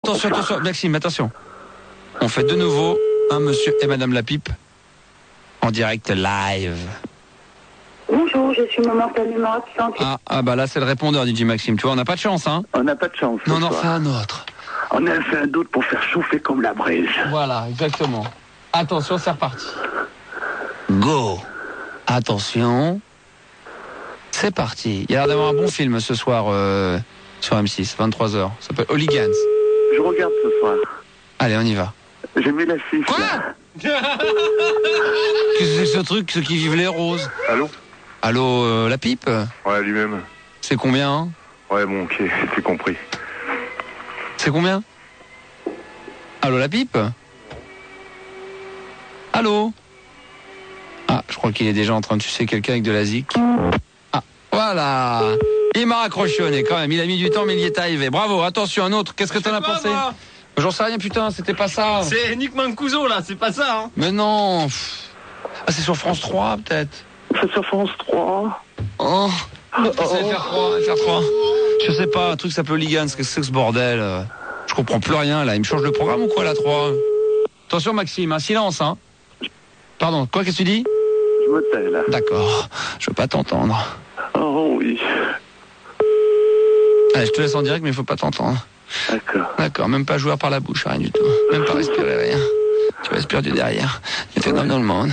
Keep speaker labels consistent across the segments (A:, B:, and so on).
A: Attention, Maxime, attention. On fait de nouveau un monsieur et madame Lapipe en direct live.
B: Bonjour, je suis momentanément absente.
A: Ah bah là c'est le répondeur, DJ Maxime. Tu vois, on n'a pas de chance, hein.
C: On n'a pas de chance.
A: Non, on en fait un autre.
C: On a fait un autre pour faire chauffer comme la braise.
A: Voilà, exactement. Attention, c'est reparti. Go. Attention. C'est parti. Il y a l'air d'avoir un bon film ce soir sur M6, 23h. Ça s'appelle Hooligans.
C: Je regarde ce soir.
A: Allez, on y va.
C: J'ai mis l'affiche.
A: Quoi? Qu'est-ce que c'est que ce truc, ceux qui vivent les roses? Allô, la pipe?
D: Ouais, lui-même.
A: C'est combien, hein?
D: Ouais, bon, ok, c'est compris.
A: C'est combien? Allô, la pipe? Allô? Ah, je crois qu'il est déjà en train de sucer quelqu'un avec de la zik. Ah, voilà. Il m'a raccroché au nez quand même. Il a mis du temps, mais il y est arrivé. Bravo, attention, un autre. Qu'est-ce que t'en as pensé? J'en sais rien, putain, c'était pas ça.
E: C'est Nick Mancuso, là, c'est pas ça, hein.
A: Mais non. Ah, c'est sur France 3, peut-être.
C: C'est sur France 3.
A: Oh. C'est FR3. Je sais pas, un truc s'appelle Hooligans. Qu'est-ce que c'est que ce bordel? Je comprends plus rien, là. Il me change le programme ou quoi, la 3? Attention, Maxime, un silence, hein. Pardon, quoi, qu'est-ce que tu dis?
C: Je me tais, là.
A: D'accord, je veux pas t'entendre.
C: Oh oui.
A: Allez, je te laisse en direct, mais il faut pas t'entendre. D'accord, même pas jouer par la bouche, rien du tout. Même pas respirer, rien. Tu respires du derrière. Tu fais comme dans le monde.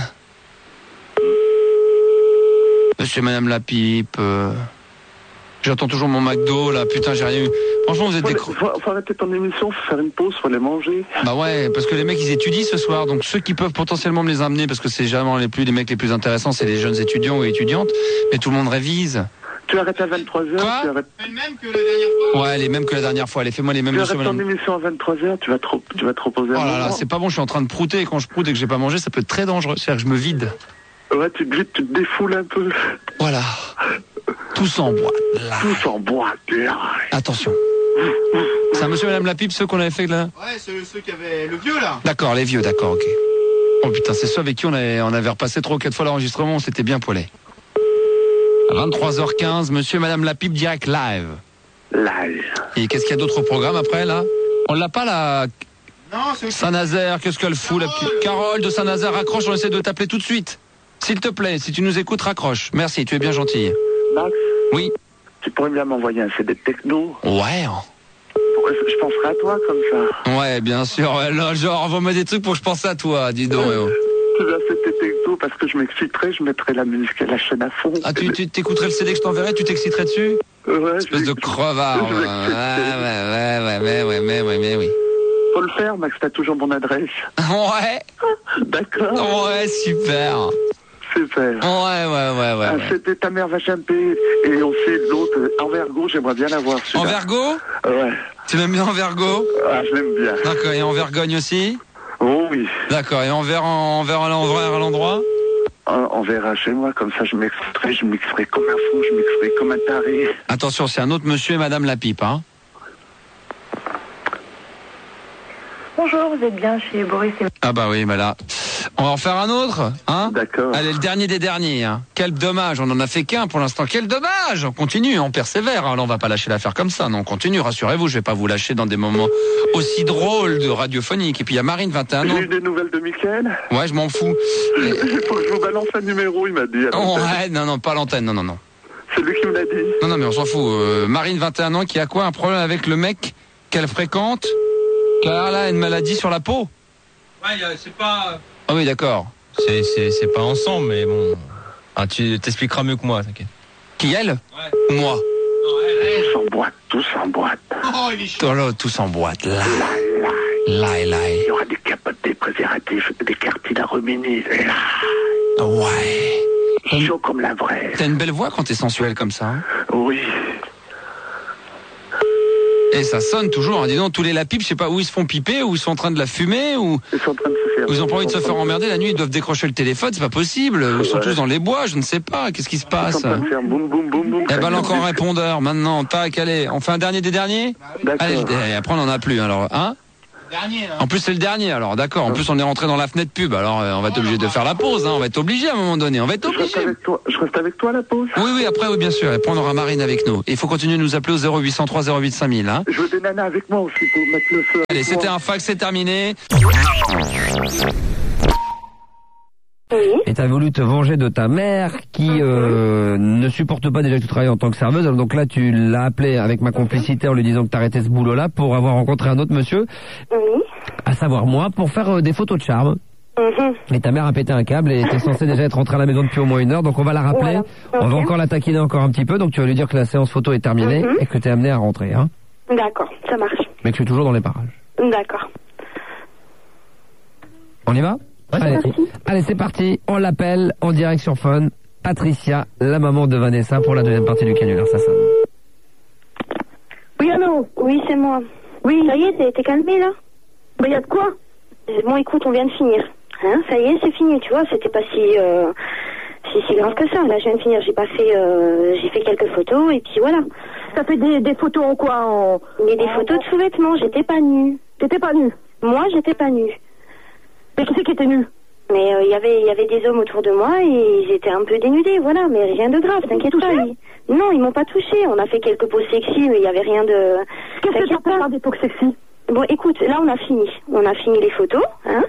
A: Monsieur et madame la pipe. J'attends toujours mon McDo, là. Putain, j'ai rien eu. Franchement, vous êtes des
C: faut arrêter ton émission, faut faire une pause, faut les manger.
A: Bah ouais, parce que les mecs, ils étudient ce soir. Donc ceux qui peuvent potentiellement me les amener, parce que c'est jamais les mecs les plus intéressants, c'est les jeunes étudiants ou étudiantes. Mais tout le monde révise.
C: Tu arrêtes à 23h.
A: Quoi?
C: Tu arrêtes...
E: Les mêmes que la dernière fois.
A: Ouais, les mêmes que la dernière fois. Allez, fais-moi les mêmes.
C: Tu arrêtes ton émission à 23h, tu vas te reposer.
A: Oh là là, c'est pas bon, je suis en train de prouter. Et quand je proute et que j'ai pas mangé, ça peut être très dangereux. C'est-à-dire que je me vide.
C: Ouais, tu te défoules un peu.
A: Voilà. Tous en boîte.
C: Tous en boîte, là.
A: Attention. C'est un monsieur et madame la pipe, ceux qu'on avait fait là?
E: Ouais, ceux qui avaient le vieux, là.
A: D'accord, les vieux, d'accord, ok. Oh putain, c'est ceux avec qui on avait repassé 3 ou 4 fois l'enregistrement, on s'était bien poilé. 23h15, monsieur et madame la pipe direct live.
C: Live.
A: Et qu'est-ce qu'il y a d'autre au programme après, là? On l'a pas, là?
E: Non, c'est...
A: Saint-Nazaire, qu'est-ce qu'elle fout, la petite Carole de Saint-Nazaire, raccroche, on essaie de t'appeler tout de suite. S'il te plaît, si tu nous écoutes, raccroche. Merci, tu es bien gentille.
C: Max?
A: Oui.
C: Tu pourrais bien m'envoyer un CD de techno?
A: Ouais.
C: Je penserai à toi comme ça.
A: Ouais, bien sûr. Ouais, là, genre, envoie-moi des trucs pour que je pense à toi, dis donc.
C: Tu vas faire tes techno parce que je m'exciterai, je mettrai la musique à la chaîne à fond.
A: Ah, tu t'écouterais le CD que je t'enverrais, tu t'exciterais dessus?
C: Ouais.
A: Espèce de crevard. Ouais, oui.
C: Faut le faire, Max, t'as toujours mon adresse.
A: Ouais.
C: D'accord.
A: Ouais, super.
C: Super.
A: Ouais.
C: C'était Ta mère va champer. Et aussi l'autre, Envergo, j'aimerais bien l'avoir.
A: Envergo?
C: Ouais.
A: Tu l'aimes bien Envergo?
C: Ah, je l'aime bien.
A: D'accord, et en Vergogne aussi?
C: Oh oui.
A: D'accord, et en verre à l'endroit?
C: On verra chez moi, comme ça je m'exciterai comme un fou, je m'exciterai comme un taré.
A: Attention, c'est un autre monsieur et madame la pipe, hein?
B: Bonjour, vous êtes bien chez Boris et...
A: Ah bah oui, bah là. On va en faire un autre, hein?
C: D'accord.
A: Allez, le dernier des derniers, hein. Quel dommage, on en a fait qu'un pour l'instant. Quel dommage! On continue, on persévère, hein. Là, on va pas lâcher l'affaire comme ça, non, on continue, rassurez-vous, je vais pas vous lâcher dans des moments aussi drôles de radiophonique. Et puis il y a Marine, 21 ans.
C: J'ai eu des nouvelles de Mickaël.
A: Ouais, je m'en fous.
C: Il faut que je vous balance un numéro, il m'a dit.
A: Ouais, non, pas l'antenne, non.
C: C'est lui qui me l'a dit.
A: Non, mais on s'en fout. Marine, 21 ans, qui a quoi? Un problème avec le mec qu'elle fréquente? Car là, une maladie sur la peau.
E: Ouais, c'est pas...
A: Ah oui, d'accord.
F: C'est pas ensemble, mais bon. Ah, tu t'expliqueras mieux que moi, t'inquiète.
A: Qui, elle?
E: Ouais.
A: Moi.
E: Non, elle...
C: Tous en boîte.
E: Oh, il est chaud.
A: Tous en boîte, là.
C: Il y aura des capotes, des préservatifs, des cartines à ruminer.
A: Ouais.
C: Chaud comme la vraie.
A: T'as une belle voix quand t'es sensuelle comme ça, hein?
C: Oui.
A: Et ça sonne toujours, hein. Dis donc, tous les lapipes, je sais pas où ils se font piper, ou ils sont en train de la fumer, ou
C: Ils sont en train de se faire.
A: ils ont pas envie de se faire emmerder la nuit, ils doivent décrocher le téléphone, c'est pas possible. Ou ils sont tous dans les bois, je ne sais pas, qu'est-ce qui se
C: Ils sont
A: passe?
C: en train de faire boum boum boum boum.
A: Eh ben, là, encore un répondeur, maintenant, tac, allez, on fait un dernier des derniers?
C: D'accord.
A: Allez, après on en a plus, alors, hein?
E: Dernier, là.
A: En plus, c'est le dernier, alors, d'accord. En plus, on est rentré dans la fenêtre pub, alors on va être obligé de faire la pause, hein. On va être obligé à un moment donné, on va être
C: Je reste
A: obligé.
C: avec toi. Je reste avec toi à la pause.
A: Oui, après, oui, bien sûr. Et après, on aura Marine avec nous. Et il faut continuer de nous appeler au 0803 08 5000, hein.
C: Je veux des nanas avec moi aussi pour mettre le feu.
A: Allez,
C: avec
A: c'était
C: moi.
A: un fax, c'est terminé.
B: Oui.
G: Et t'as voulu te venger de ta mère qui ne supporte pas déjà que tu travailles en tant que serveuse. Alors donc là, tu l'as appelé avec ma complicité en lui disant que t'arrêtais ce boulot-là pour avoir rencontré un autre monsieur,
B: Oui.
G: à savoir moi, pour faire des photos de charme.
B: Mhm.
G: Et ta mère a pété un câble et était censée déjà être rentrée à la maison depuis au moins 1 heure. Donc on va la rappeler.
B: Voilà.
G: On va
B: Ok.
G: encore la taquiner encore un petit peu. Donc tu vas lui dire que la séance photo est terminée et que t'es amené à rentrer, hein.
B: D'accord, ça marche.
G: Mais que je suis toujours dans les parages.
B: D'accord.
G: On y va? Allez,
B: parti.
G: allez, c'est parti. On l'appelle en direct sur Fun. Patricia, la maman de Vanessa, pour la deuxième partie du canular. Ça sonne.
B: Oui, allô? Oui, c'est moi. Oui. Ça y est, t'es calmé, là? Bah, y a de quoi? Bon, écoute, on vient de finir. Hein, ça y est, c'est fini, tu vois, c'était pas si grave que ça. Là, je viens de finir, j'ai fait quelques photos, et puis voilà.
H: Ça fait des photos en quoi?
B: Mais des photos de sous-vêtements, j'étais pas nue.
H: T'étais pas nue?
B: Moi, j'étais pas nue.
H: Mais qui c'est qui était nu?
B: Mais il y avait des hommes autour de moi et ils étaient un peu dénudés, voilà, mais rien de grave, t'inquiète pas. Non, ils m'ont pas touché. On a fait quelques poses sexy, mais il y avait rien de.
H: Qu'est-ce que
B: T'inquiète
H: t'as fait par des poses sexy?
B: Bon, écoute, là on a fini. On a fini les photos, hein.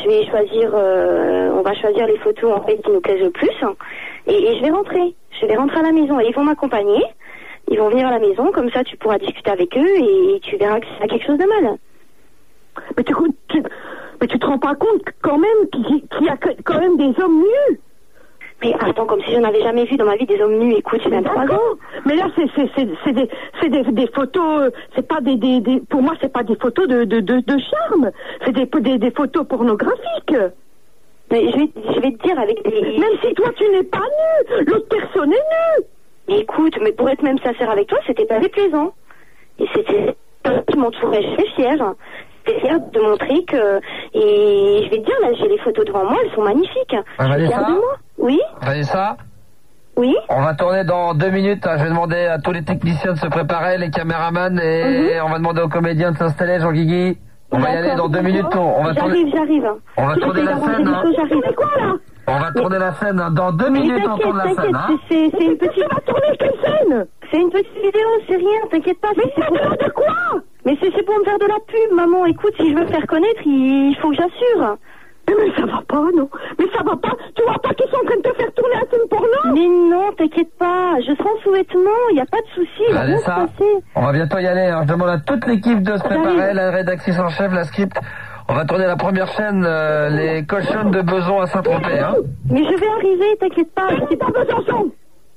B: On va choisir les photos en fait qui nous plaisent le plus, hein. Et je vais rentrer. Je vais rentrer à la maison et ils vont m'accompagner. Ils vont venir à la maison, comme ça tu pourras discuter avec eux et tu verras que c'est pas quelque chose de mal.
H: Mais tu te rends pas compte quand même qu'il y a quand même des hommes nus?
B: Mais attends, comme si je n'avais jamais vu dans ma vie des hommes nus. Écoute, j'ai 23 ans.
H: Mais là, c'est des photos, c'est pas pour moi, c'est pas des photos de charme. C'est des photos pornographiques.
B: Mais je vais te dire avec des...
H: Même si toi, tu n'es pas nu, l'autre personne est nue.
B: Mais écoute, mais pour être même sincère avec toi, c'était pas déplaisant. Et c'était... qui m'entourait, je suis fière. J'étais fière de montrer que... Et je vais te dire, là, j'ai les photos devant moi, elles sont magnifiques. Je suis fière de moi. Oui?
G: Vanessa,
B: Oui?
G: on va tourner dans 2 minutes. Je vais demander à tous les techniciens de se préparer, les caméramans, et on va demander aux comédiens de s'installer, Jean-Guigui. On va y aller dans 2 minutes. On va tourner...
B: J'arrive.
G: On va tourner la scène, hein.
B: J'arrive.
H: C'est quoi, là?
G: On va tourner la scène, hein. Dans 2 minutes, on tourne la scène, hein.
B: C'est une petite...
H: Tu vas tourner quelle scène?
B: C'est une petite vidéo, c'est rien, t'inquiète pas.
H: Mais c'est de quoi?
B: Mais c'est pour me faire de la pub, maman. Écoute, si je veux me faire connaître, il faut que j'assure.
H: Mais ça va pas, non? Mais ça va pas? Tu vois pas qu'ils sont en train de te faire tourner un film porno?
B: Mais non, t'inquiète pas. Je serai en sous-vêtements, il n'y a pas de souci. Il va rien se
G: Vanessa,
B: passer.
G: on va bientôt y aller, hein. Je demande à toute l'équipe de se préparer, la rédactrice en chef, la script. On va tourner la première chaîne, les cochonnes de Beson à Saint-Tropez, hein.
B: Mais je vais arriver, t'inquiète pas.
H: C'est pas Besançon!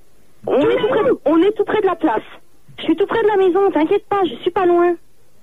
B: On est tout près de la place. Je suis tout près de la maison, t'inquiète pas, je suis pas loin.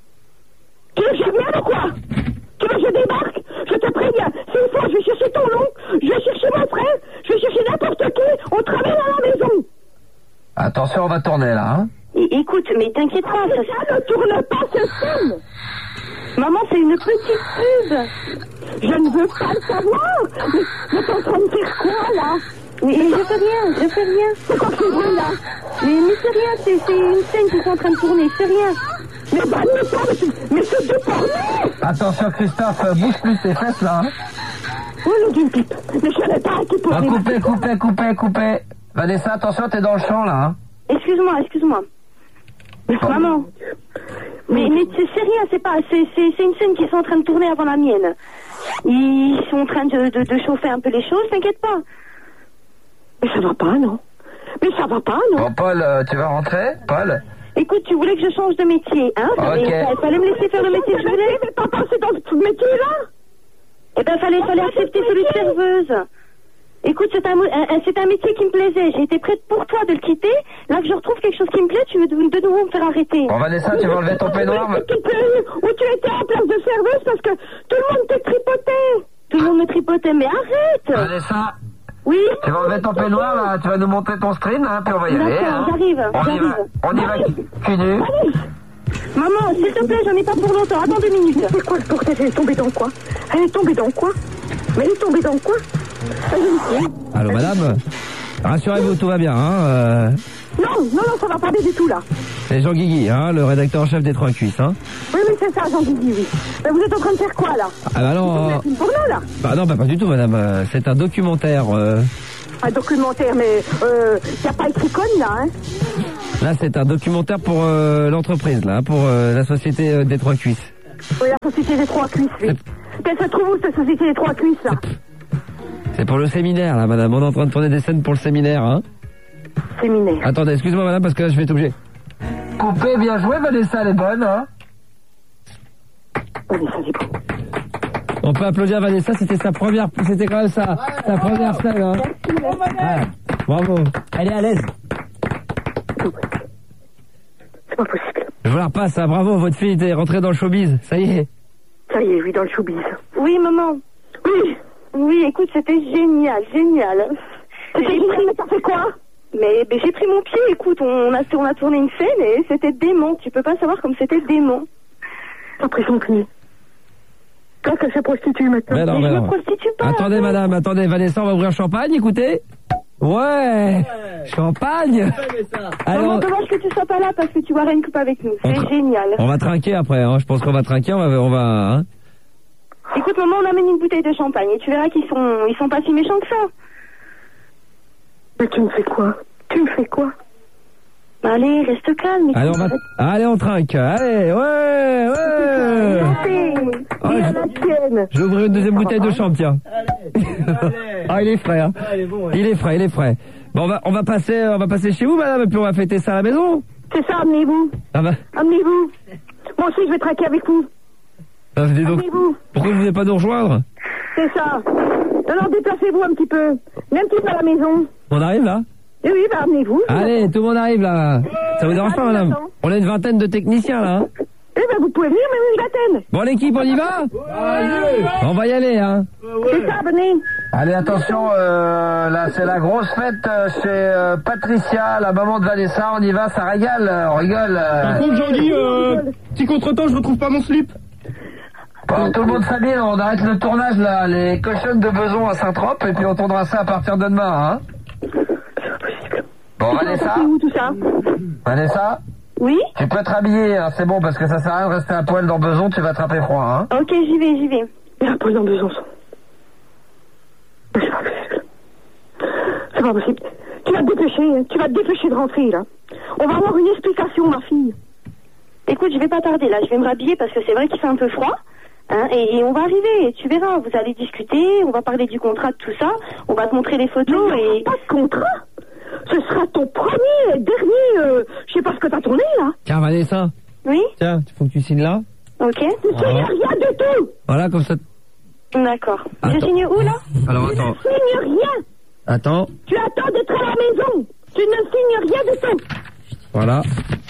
H: Tu veux que je vienne ou quoi? Tu veux que je débarque? Je te préviens, si une fois je vais chercher ton oncle, je vais chercher mon frère, je vais chercher n'importe qui, on travaille à la maison.
G: Attention, on va tourner là, hein.
B: Écoute, mais t'inquiète pas.
H: Ça ne tourne pas ce film.
B: Maman, c'est une petite pub.
H: Je ne veux pas le savoir. Mais t'es en train de faire quoi, là?
B: Mais je fais rien.
H: C'est quoi ce bruit, là?
B: Mais c'est rien, c'est une scène qui est en train de tourner, c'est rien.
H: Mais bah, mais c'est du porno.
G: Attention, Christophe, bouge plus tes fesses là, hein.
H: Oh, le d'une pipe. Mais je n'ai pas qui pour
G: Coupez. Vanessa, attention, t'es dans le champ là, hein.
B: Excuse-moi. Maman. Mais c'est rien, c'est une scène qui sont en train de tourner avant la mienne. Ils sont en train de chauffer un peu les choses, t'inquiète pas.
H: Mais ça va pas, non?
G: Bon, Paul, tu vas rentrer, Paul?
B: Écoute, tu voulais que je change de métier, hein?
G: Ok.
B: Il fallait me laisser faire le métier que je voulais.
H: Mais papa, c'est dans ce métier-là?
B: Eh ben, fallait accepter celui de serveuse. Écoute, c'est un métier qui me plaisait. J'ai été prête pour toi de le quitter. Là que je retrouve quelque chose qui me plaît, tu veux de nouveau me faire arrêter.
G: Bon, Vanessa, tu vas enlever ton peignoir.
H: Où tu étais en place de serveuse parce que tout le monde te tripotait.
B: Tout le monde me tripotait, mais arrête!
G: Vanessa,
B: Oui?
G: tu vas enlever ton peignoir là, tu vas nous montrer ton string, hein, puis on va y aller.
B: D'accord,
G: Hein.
B: j'arrive.
G: On y va, cul nu.
B: Maman, s'il te plaît, j'en ai pas pour longtemps. Attends 2 minutes.
H: C'est quoi le bordel? Elle est tombée dans quoi? Mais elle est tombée dans quoi?
G: Allô, madame? Rassurez-vous, tout va bien, hein.
H: Non, ça va pas du tout, là.
G: C'est Jean Guigui, hein, le rédacteur en chef des Trois Cuisses, hein.
H: Oui, c'est ça, Jean Guigui, oui. Mais vous êtes en train de faire quoi, là?
G: Ah bah non.
H: Vous êtes une porno, là?
G: Bah non, bah pas du tout, madame. C'est un documentaire.
H: Un documentaire, mais y a pas écrit conne, là, hein?
G: Là, c'est un documentaire pour l'entreprise, là, pour la société des Trois Cuisses.
H: Oui, la société des Trois Cuisses, oui. Qu'elle se trouve où, cette société des Trois Cuisses, là?
G: C'est pour le séminaire, là, madame. On est en train de tourner des scènes pour le séminaire, hein.
H: Séminaire.
G: Attendez, excusez-moi, madame, parce que là, je vais être obligé. Coupé, bien joué, Vanessa, elle est bonne, hein.
H: Vanessa, c'est bon.
G: On peut applaudir Vanessa, c'était sa première, c'était quand même sa première scène, hein. Ouais, bravo. Elle est à l'aise.
H: C'est pas possible.
G: Je vous la repasse, hein. Bravo, votre fille est rentrée dans le showbiz, ça y est.
H: Ça y est, oui, dans le showbiz.
B: Oui, maman.
H: Oui.
B: Oui, écoute, c'était génial.
H: T'as fait quoi?
B: Mais j'ai pris mon pied, écoute, on a tourné une scène et c'était dément. Tu peux pas savoir comme c'était dément.
H: T'as pris son pied. Toi, qu'elle se prostitue maintenant.
G: Mais non,
B: je me prostitue pas.
G: Attendez, madame, attendez, Vanessa, on va ouvrir champagne, écoutez. Ouais, champagne.
B: Maman, dommage que tu sois pas là parce que tu vois rien que pas avec nous. C'est génial.
G: On va trinquer après, hein. Je pense qu'on va trinquer, on va, hein.
B: Écoute, maman, on amène une bouteille de champagne et tu verras qu'ils sont pas si méchants que ça.
H: Mais tu me fais quoi?
B: Allez, reste calme.
G: Allez, on trinque. Allez, ouais.
H: Il y a la tienne.
G: Je vais ouvrir une deuxième bouteille de champ, tiens. Ah, il est frais, hein. Il est frais. Bon, on va passer chez vous, madame, et puis on va fêter ça à la maison.
H: C'est ça, amenez-vous.
G: Ah bah.
H: Amenez-vous. Moi aussi, je vais traquer avec vous.
G: Ah, dis donc,
H: Amenez-vous.
G: pourquoi vous venez pas nous rejoindre?
H: C'est ça. Alors, déplacez-vous un petit peu. Même petit peu à la maison.
G: On arrive, là?
H: Et oui, bah, amenez-vous.
G: Allez, tout le monde arrive, là. Ça vous dérange pas, madame? On a une vingtaine de techniciens, là, hein.
H: Eh ben, vous pouvez venir, même une vingtaine.
G: Bon, l'équipe, on y va? On va y aller, hein.
H: C'est ça, venez.
G: Allez, attention, là, c'est la grosse fête chez Patricia, la maman de Vanessa. On y va, ça régale, on rigole.
E: Par contre, Jean-Guy, petit contretemps, je retrouve pas mon slip.
G: Bon, tout le monde s'habille, on arrête le tournage, là, les cochonnes de Beson à Saint-Trope, et puis on tournera ça à partir de demain, hein. Bon, Vanessa?
H: C'est où, tout ça?
G: Vanessa?
B: Oui?
G: Tu peux te rhabiller, hein, c'est bon, parce que ça sert à rien de rester à poil dans Beson, tu vas attraper froid, hein.
B: Ok, j'y vais.
H: Il y a un poil dans Besançon. C'est pas possible. Tu vas te dépêcher de rentrer, là. On va avoir une explication, ma fille.
B: Écoute, je vais pas tarder, là. Je vais me rhabiller parce que c'est vrai qu'il fait un peu froid. Hein, et on va arriver, et tu verras, vous allez discuter, on va parler du contrat, de tout ça, on va te montrer les photos et...
H: Pas de contrat? Ce sera ton premier et dernier, je sais pas ce que t'as tourné, là.
G: Tiens, Vanessa.
B: Oui?
G: Tiens, il faut que tu signes là.
B: Ok.
H: Tu signes rien du tout.
G: Voilà, comme ça.
B: D'accord.
G: Attends.
B: Je signe où, là?
G: Alors, attends.
H: Tu ne signes rien.
G: Attends.
H: Tu attends d'être à la maison. Tu ne signes rien du tout.
G: Voilà.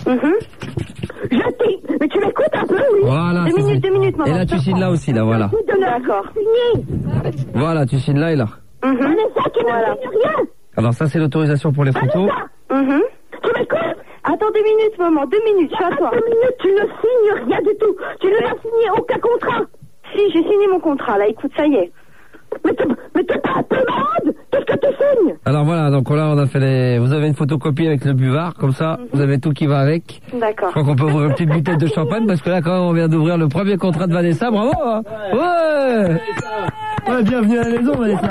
H: Mais tu m'écoutes un peu, oui?
G: Voilà.
B: 2 minutes, maman.
G: Et là, tu signes là aussi, là, voilà.
B: D'accord.
G: Voilà, tu signes là et là.
H: Vanessa, tu ne signes rien.
G: Alors, ça, c'est l'autorisation pour les photos.
H: Vanessa. Tu m'écoutes?
B: Attends 2 minutes, maman, 2 minutes, je suis à toi.
H: 2 minutes, tu ne signes rien du tout. Tu ne vas signer aucun contrat.
B: Si, j'ai signé mon contrat, là, écoute, ça y est.
H: Mais t'es pas un peu malade? Qu'est-ce que tu signes?
G: Alors voilà, donc là, on a fait vous avez une photocopie avec le buvard, comme ça, vous avez tout qui va avec.
B: D'accord.
G: Je crois qu'on peut ouvrir une petite bouteille de champagne, parce que là, quand même, on vient d'ouvrir le premier contrat de Vanessa, bravo, hein. Ouais, bienvenue à la maison, Vanessa.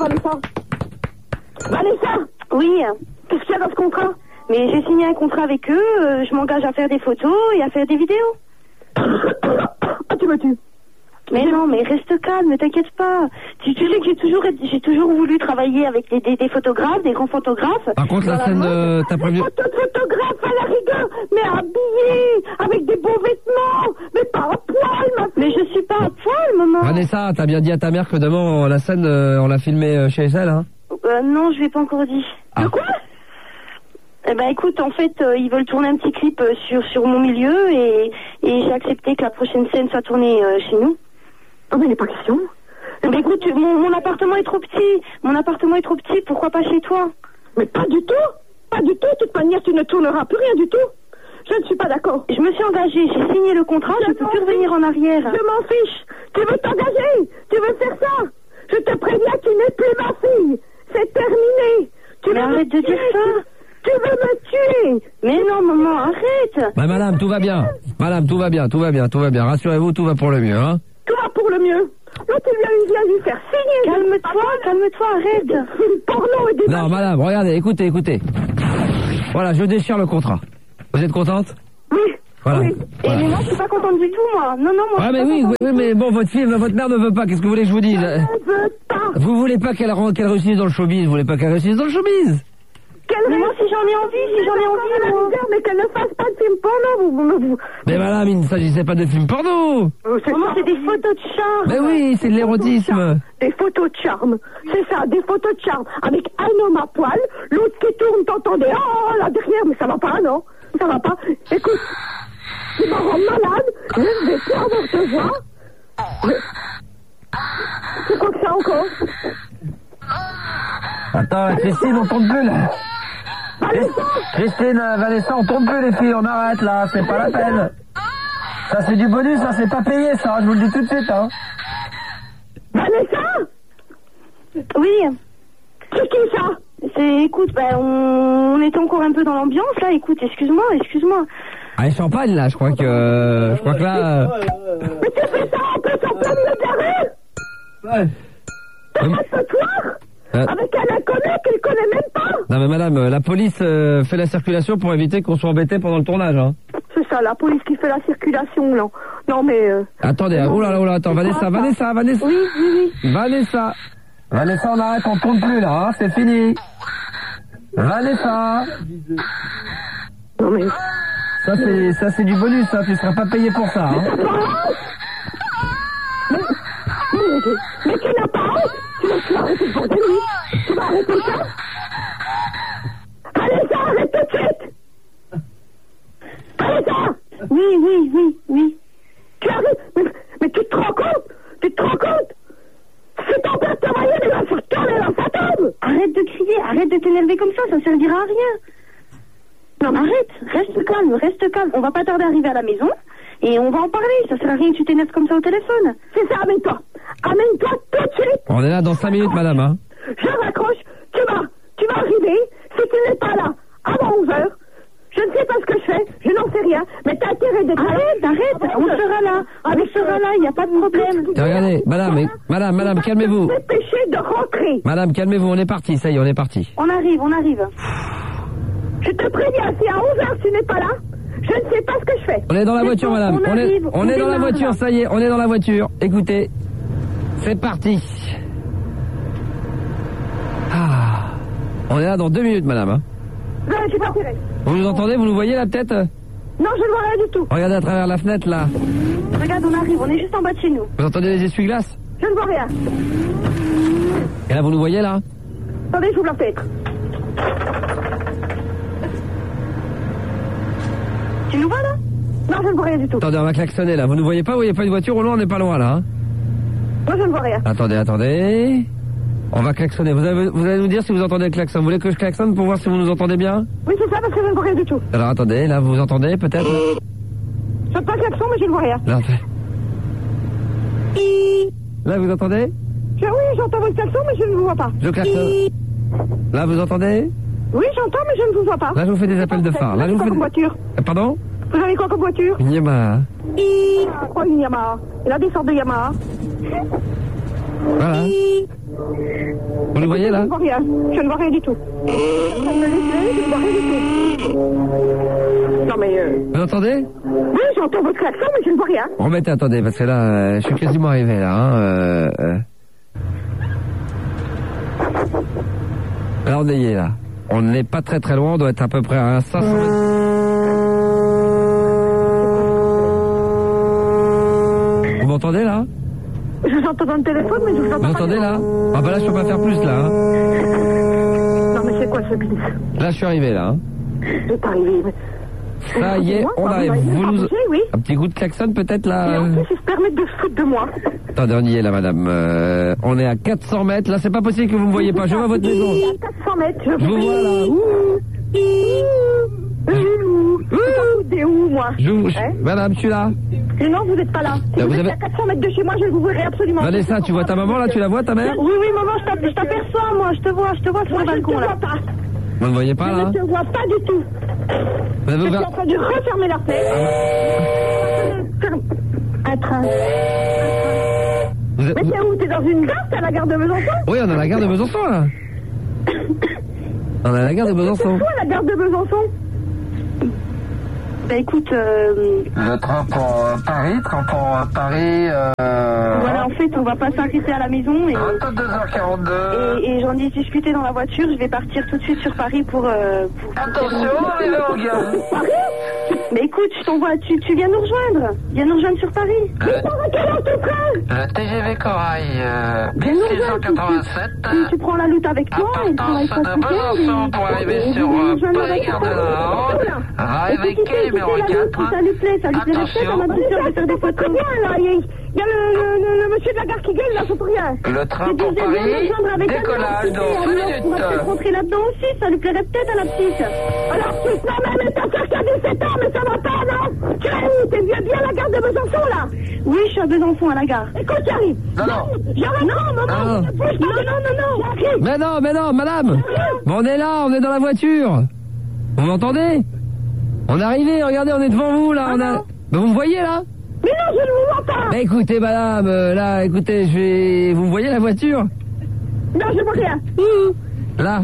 H: Vanessa?
B: Oui.
H: Qu'est-ce qu'il y a dans ce contrat?
B: Mais j'ai signé un contrat avec eux, je m'engage à faire des photos et à faire des vidéos.
H: Ah, tu me tues.
B: Mais non, mais reste calme, ne t'inquiète pas. Tu sais que j'ai toujours voulu travailler avec des photographes, des grands photographes.
G: Par contre, la scène, t'as prévu...
H: Photographe à la rigueur, mais habillé, avec des beaux vêtements, mais pas à poil, ma fille.
B: Mais je suis pas à poil, maman.
G: Vanessa, t'as bien dit à ta mère que demain, la scène, on l'a filmée chez elle, hein?
B: Non, je lui ai pas encore dit.
G: Ah.
H: De quoi?
B: Eh ben écoute, en fait, ils veulent tourner un petit clip sur mon milieu et j'ai accepté que la prochaine scène soit tournée chez nous.
H: Oh, mais il n'est pas question.
B: Mais écoute, mon appartement est trop petit. Mon appartement est trop petit, pourquoi pas chez toi?
H: Mais pas du tout. Pas du tout. De toute manière, tu ne tourneras plus rien du tout. Je ne suis pas d'accord.
B: Je me suis engagée, j'ai signé le contrat, je ne peux plus revenir en arrière.
H: Je m'en fiche. Tu veux t'engager? Tu veux faire ça? Je te préviens, tu n'es plus ma fille. C'est terminé.
B: Mais arrête de dire ça.
H: Tu veux me tuer?
B: Mais non, maman, arrête.
G: Bah, madame, tout va bien. Madame, tout va bien, tout va bien, tout va bien. Rassurez-vous, tout va pour le mieux, hein.
H: Tout va pour le mieux. Là, tu viens lui faire signer.
B: Calme-toi, arrête.
H: Une porno et des...
G: Non, madame, regardez, écoutez. Voilà, je déchire le contrat. Vous êtes contente?
H: Oui.
G: Voilà.
H: Oui.
G: Voilà.
B: Mais moi, je suis pas contente du tout, moi. Non, moi.
G: Ah, mais oui, mais bon, votre mère ne veut pas. Qu'est-ce que vous voulez que je vous dise?
H: Elle veut pas.
G: Vous voulez pas qu'elle réussisse dans le showbiz? Vous voulez pas qu'elle réussisse dans le showbiz?
B: Mais moi, si j'en ai envie, moi.
H: Mais qu'elle ne fasse pas de film porno,
G: Mais madame, il ne s'agissait pas de film porno.
B: Maman, c'est des photos de charme.
G: Mais oui, c'est de l'érotisme.
H: Des photos de charme. C'est ça, des photos de charme. Avec un homme à poil, l'autre qui tourne, t'entendais, oh, là derrière, mais ça va pas, non? Ça va pas. Écoute, tu m'en rends malade, je vais plus avoir te voir. C'est quoi que ça encore?
G: Attends, Christine, on tourne plus, là. Christine, Vanessa, on tourne plus, les filles, on arrête, là, c'est pas la peine. Ça, c'est du bonus, ça, c'est pas payé, ça, je vous le dis tout de suite, hein.
H: Vanessa?
B: Oui.
H: C'est qui ça?
B: Écoute, on est encore un peu dans l'ambiance, là. Écoute, excuse-moi.
G: Ah, les champagne, là, je crois que là...
H: Mais tu fais ça en plus en plein milieu de la rue?
G: Ouais.
H: T'as ce soir? Avec un inconnu qu'il connaît même pas?
G: Non, mais madame, la police fait la circulation pour éviter qu'on soit embêté pendant le tournage, hein.
H: C'est ça, la police qui fait la circulation, là. Non, mais...
G: Attendez, oh là, attends, Vanessa.
B: Oui.
G: Vanessa, on arrête, on tourne plus, là, hein, c'est fini. Vanessa.
H: Non, mais...
G: Ça, c'est du bonus, ça, tu seras pas payé pour ça, hein.
H: Mais tu n'as pas honte? Tu vas arrêter de porter lui? Tu vas arrêter ça? Allez, ça, arrête tout de suite! Allez, ça!
B: Oui.
H: Tu arrêtes? Mais tu te rends compte? C'est ton père travailler, mais il va se retourner dans sa tombe!
B: Arrête de crier, arrête de t'énerver comme ça servira à rien. Non, arrête, reste calme. On va pas tarder à arriver à la maison et on va en parler. Ça sert à rien que tu t'énerves comme ça au téléphone.
H: C'est ça, amène-toi tout de suite!
G: On est là dans 5 minutes, madame, hein.
H: Je raccroche, tu vas arriver, si tu n'es pas là, avant 11h. Je ne sais pas ce que je fais, je n'en sais rien, mais t'as intérêt d'être là.
B: Arrête, on sera là, il n'y a pas de problème.
G: Regardez, madame, calmez-vous.
H: Dépêchez de rentrer.
G: Madame, calmez-vous, on est parti, ça y est, on est parti.
B: On arrive.
H: Je te préviens, si à 11h tu n'es pas là, je ne sais pas ce que je fais.
G: On est dans la voiture,
B: bon,
G: madame. On est dans la
B: démarre,
G: voiture,
B: là.
G: ça y est, on est dans la voiture. Écoutez, c'est parti. Ah, on est là dans 2 minutes, madame, hein.
H: Non, j'ai pas intérêt.
G: Vous nous entendez, vous nous voyez la tête?
H: Non, je ne vois rien du tout.
G: Regardez à travers la fenêtre, là.
B: Regarde, on arrive, on est juste en bas de chez nous.
G: Vous entendez les essuie-glaces?
H: Je ne vois rien.
G: Et là, vous nous voyez, là?
H: Attendez, j'ouvre la fenêtre.
B: Tu nous vois là?
H: Non, je ne vois rien du tout.
G: Attendez, on va klaxonner, là. Vous nous voyez pas? Vous voyez pas une voiture au loin? On n'est pas loin, là, hein.
H: Moi, je ne vois rien.
G: Attendez. On va klaxonner. Vous allez nous dire si vous entendez le klaxon. Vous voulez que je klaxonne pour voir si vous nous entendez bien?
H: Oui, c'est ça, parce que je ne vois rien du tout.
G: Alors, attendez, là, vous entendez, peut-être?
H: Je ne pas le klaxon, mais je ne vois rien.
G: Là, vous entendez?
H: Oui, j'entends votre klaxon, mais je ne vous vois pas.
G: Je klaxonne. Là, vous entendez?
H: Oui, j'entends, mais je ne vous vois pas.
G: Là, je vous fais des appels de phare.
H: Là, je vous fais comme voiture.
G: Pardon?
H: Vous avez quoi comme voiture?
G: Une Yamaha.
H: Quoi, une Yamaha? Il a des sortes de Yamaha.
G: Voilà. Vous le voyez, là?
H: Je ne vois rien. Je ne vois rien du tout. Je ne vois rien du tout. Non, mais...
G: Vous entendez?
H: Oui, j'entends votre klaxon, mais je ne vois rien.
G: Remettez, attendez, parce que là, je suis quasiment arrivé, là, hein. Alors, on est là. On n'est pas très très loin, on doit être à peu près à 500 mètres. Vous m'entendez, là?
H: Je vous entends dans le téléphone, mais je vous entends
G: Vous
H: pas.
G: entendez, là? Ah bah là, je peux pas faire plus, là. Hein.
H: Non, mais c'est quoi ce glisse?
G: Là, je suis arrivé, là. Hein.
H: Je suis arrivé, mais...
G: Ça y est, on arrive. Vous nous...
H: Oui.
G: Un petit coup de klaxon, peut-être,
H: Et
G: là?
H: en plus, ils se permettent de se foutre de moi.
G: Attendez, on y est, là, madame. On est à 400 mètres. Là, c'est pas possible que vous me voyez pas. Je vois votre maison.
H: À 400 mètres,
G: Je vous vois, là.
H: T'es où, moi?
G: Madame, je suis là.
H: Non, vous n'êtes pas là. Si
G: Là,
H: vous
G: vous
H: êtes
G: avez-
H: à 400 mètres de chez moi, je ne vous verrai absolument pas.
G: Vanessa, tu vois ta maman, là? Tu la vois, ta mère?
B: Oui, maman, je t'aperçois, moi, je te vois sur le balcon, là.
H: Pas.
G: Vous ne voyez pas,
H: Je
G: là?
H: ne te vois pas du tout.
G: Vous avez
H: Je suis
G: ouvert...
H: en train de refermer la fenêtre. Un train. Mais t'es où? T'es dans une gare? T'es à la gare de Besançon?
G: Oui, on est à la gare de Besançon, là. On est à la gare de Besançon.
H: C'est quoi la gare de Besançon?
B: Bah écoute,
G: Le train pour Paris,
B: voilà, en fait, on va pas s'arrêter à la maison et
G: 22h42.
B: et j'en ai discuté dans la voiture. Je vais partir tout de suite sur Paris pour
G: Attention, arrivez au gare.
B: Mais écoute, je t'envoie, tu viens nous rejoindre. Viens nous rejoindre sur Paris.
G: Le TGV Corail, 1687.
B: Tu prends la lutte avec toi et tu
G: Partance de Besançon pour arriver sur Paris Gare de Nord. Arrive avec quai numéro 4.
B: Ça lui plaît, ça lui plaît.
G: Attention.
B: Ça m'a dit de faire des photos.
H: Très bien, là. Il y a le monsieur de la gare qui gueule, là, c'est pour rien.
G: Le train pour Paris, décollage dans 5
B: On va peut-être
G: minutes.
B: rentrer là-dedans aussi, ça lui plairait peut-être à la petite.
H: Alors, tu sais, mais ta soeur qui a 17 ans, mais ça va pas, non? Tu es où? T'es bien à la gare de Besançon, là?
B: Oui, je suis à Besançon, à la gare.
H: Écoute, j'arrive.
G: Non.
H: J'arrive. Non, maman.
B: Non.
H: J'arrive.
G: Mais non, madame. Bon, on est là, on est dans la voiture. Vous m'entendez? On est arrivé, regardez, on est devant vous, là. Ben, vous me voyez, là?
H: Mais non, je ne vous vois pas.
G: Ben, écoutez, madame, là, écoutez, vous me voyez la voiture?
H: Non, je vois rien.
G: Là.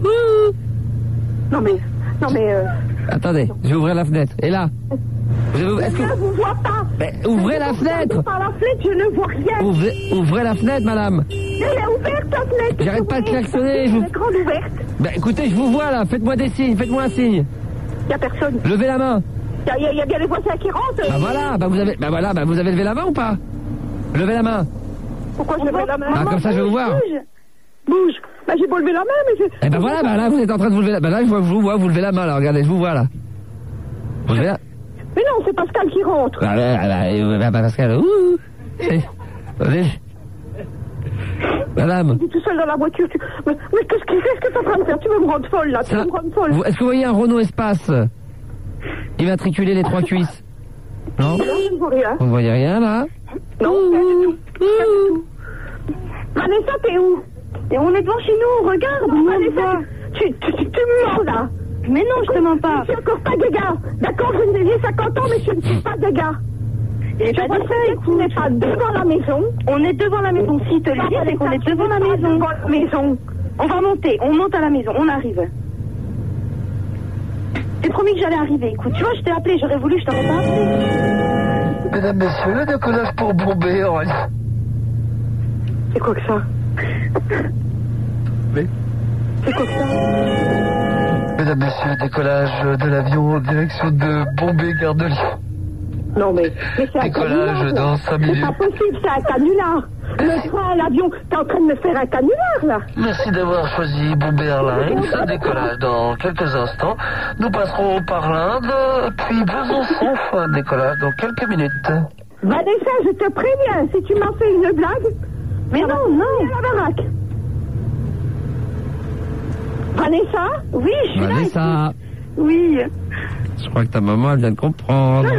H: Non, mais...
G: Attendez, je vais ouvrir la fenêtre. Et là? Est-ce
H: Je ne vous vois pas.
G: Ben, ouvrez la fenêtre.
H: Par la fenêtre, je ne vois rien.
G: Ouvrez la fenêtre, madame.
H: Elle est ouverte, ta fenêtre.
G: J'arrête pas de klaxonner.
H: Elle est grande ouverte.
G: Ben, écoutez, je vous vois, là. Faites-moi des signes, faites-moi un signe.
H: Il n'y a personne.
G: Levez la main.
H: Il y a bien les voisins qui rentrent.
G: Bah voilà, vous avez levé la main ou pas? Levez la main.
H: Pourquoi je lève la main?
G: Ah, comme ça, je vais vous voir.
H: Bouge. Bah, j'ai beau lever la main, mais je...
G: Eh ben voilà, là, vous êtes en train de vous lever la main. Là, je vous vois, vous levez la main, là. Regardez, je vous vois, là. Vous levez la...
H: Mais non, c'est Pascal qui rentre.
G: Pascal, Allez. Madame.
H: Tu es tout seul dans la voiture. Mais qu'est-ce que tu es en train de faire? Tu veux me rendre folle, là. Tu veux me rendre folle.
G: Est-ce que vous voyez un Renault Espace immatriculé les 3 cuisses? Non?
H: Non, je ne vois rien.
G: Vous ne voyez rien, là?
H: Non, pas du tout. Pas du tout. Vanessa, t'es où?
B: Et on est devant chez nous, regarde.
H: Vanessa, tu me mens, là.
B: Mais non, je te mens pas.
H: Je suis encore pas de gars. D'accord, j'ai 50 ans, mais je ne suis pas de gars.
B: Et pas dit ça,
H: tu n'es pas devant la maison.
B: On est devant la maison. Si te le dis, c'est qu'on est devant la maison.
H: Devant la maison.
B: On va monter, on monte à la maison, on arrive. T'es promis que j'allais arriver. Écoute, tu vois, je t'ai appelé, j'aurais voulu, je t'aurais pas appelé.
G: Mesdames, messieurs, le décollage pour Bombay.
H: C'est quoi que ça?
G: Oui.
H: C'est quoi que ça?
G: Mesdames, messieurs, décollage de l'avion en direction de Bombay, gare de Lyon.
H: Non, mais c'est un
G: Décollage
H: canular,
G: dans 5 minutes.
H: C'est pas possible, c'est un canular. Le train, l'avion, t'es en train de me faire un canular, là.
G: Merci d'avoir choisi Bombay Airlines. Décollage dans quelques instants. Nous passerons par l'Inde, puis Besançon. Décollage dans quelques minutes.
H: Vanessa, je te préviens, si tu m'as fait une blague...
B: Mais non, non.
H: À la baraque. Vanessa?
B: Oui, je suis là.
G: Vanessa,
B: Oui.
G: je crois que ta maman elle vient de comprendre.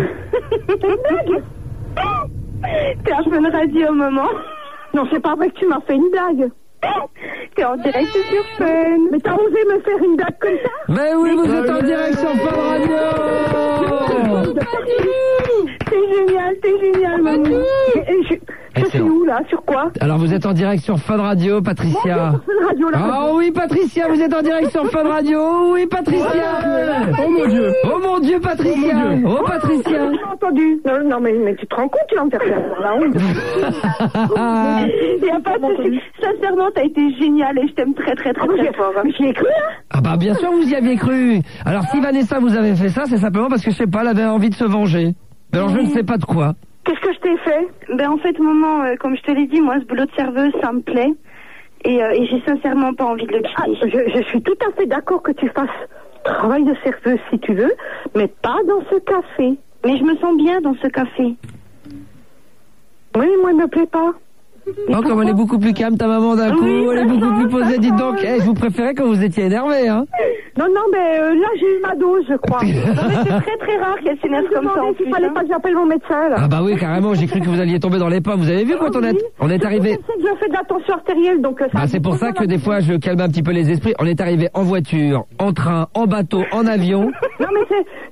B: T'es un peu une radio, maman.
H: Non, c'est pas vrai que tu m'as fait une blague.
B: T'es en direct sur Fun.
H: Mais t'as osé me faire une blague comme ça?
G: Mais oui, vous êtes en direct sur Fun Radio.
B: T'es génial, maman.
H: Je suis où, là? Sur quoi?
G: Alors vous êtes en direct sur Fun Radio, Patricia.
H: Sur Fun Radio, là.
G: Oh oui, Patricia, vous êtes en direct sur Fun Radio. Oh oui, Patricia.
E: Oh mon Dieu.
G: Oh mon Dieu, Patricia.
E: Oh, mon Dieu.
G: Oh, Patricia.
H: J'ai entendu. Non, mais tu te rends compte, tu vas me faire faire la honte.
B: Y a pas de souci. Sincèrement, t'as été génial et je t'aime très très très très fort.
H: Mais j'y ai cru, hein?
G: Ah bah bien sûr vous y aviez cru. Alors si Vanessa vous avez fait ça, c'est simplement parce que je sais pas, elle avait envie de se venger. Alors je ne sais pas de quoi.
H: Qu'est-ce que je t'ai fait?
B: Ben en fait, maman, comme je te l'ai dit, moi, ce boulot de serveuse, ça me plaît. Et j'ai sincèrement pas envie de le quitter.
H: Je suis tout à fait d'accord que tu fasses travail de serveuse si tu veux, mais pas dans ce café.
B: Mais je me sens bien dans ce café.
H: Oui, moi, il me plaît pas.
G: Oh, comme elle est beaucoup plus calme ta maman d'un coup,
B: Oui,
G: elle est beaucoup plus posée, dites donc. Je vous préférais quand vous étiez énervé, hein.
H: Non, mais là, j'ai eu ma dose, je crois.
B: Non, mais c'est très très rare qu'elle s'énerve comme ça. En plus,
H: il fallait pas que j'appelle mon médecin, là.
G: Ah bah oui, carrément, j'ai cru que vous alliez tomber dans les pommes. Vous avez vu quand on est arrivé...
H: Je sais que je fais de la tension artérielle, donc...
G: Bah c'est pour ça que des fois, je calme un petit peu les esprits. On est arrivé en voiture, en train, en bateau, en avion.
H: Non, mais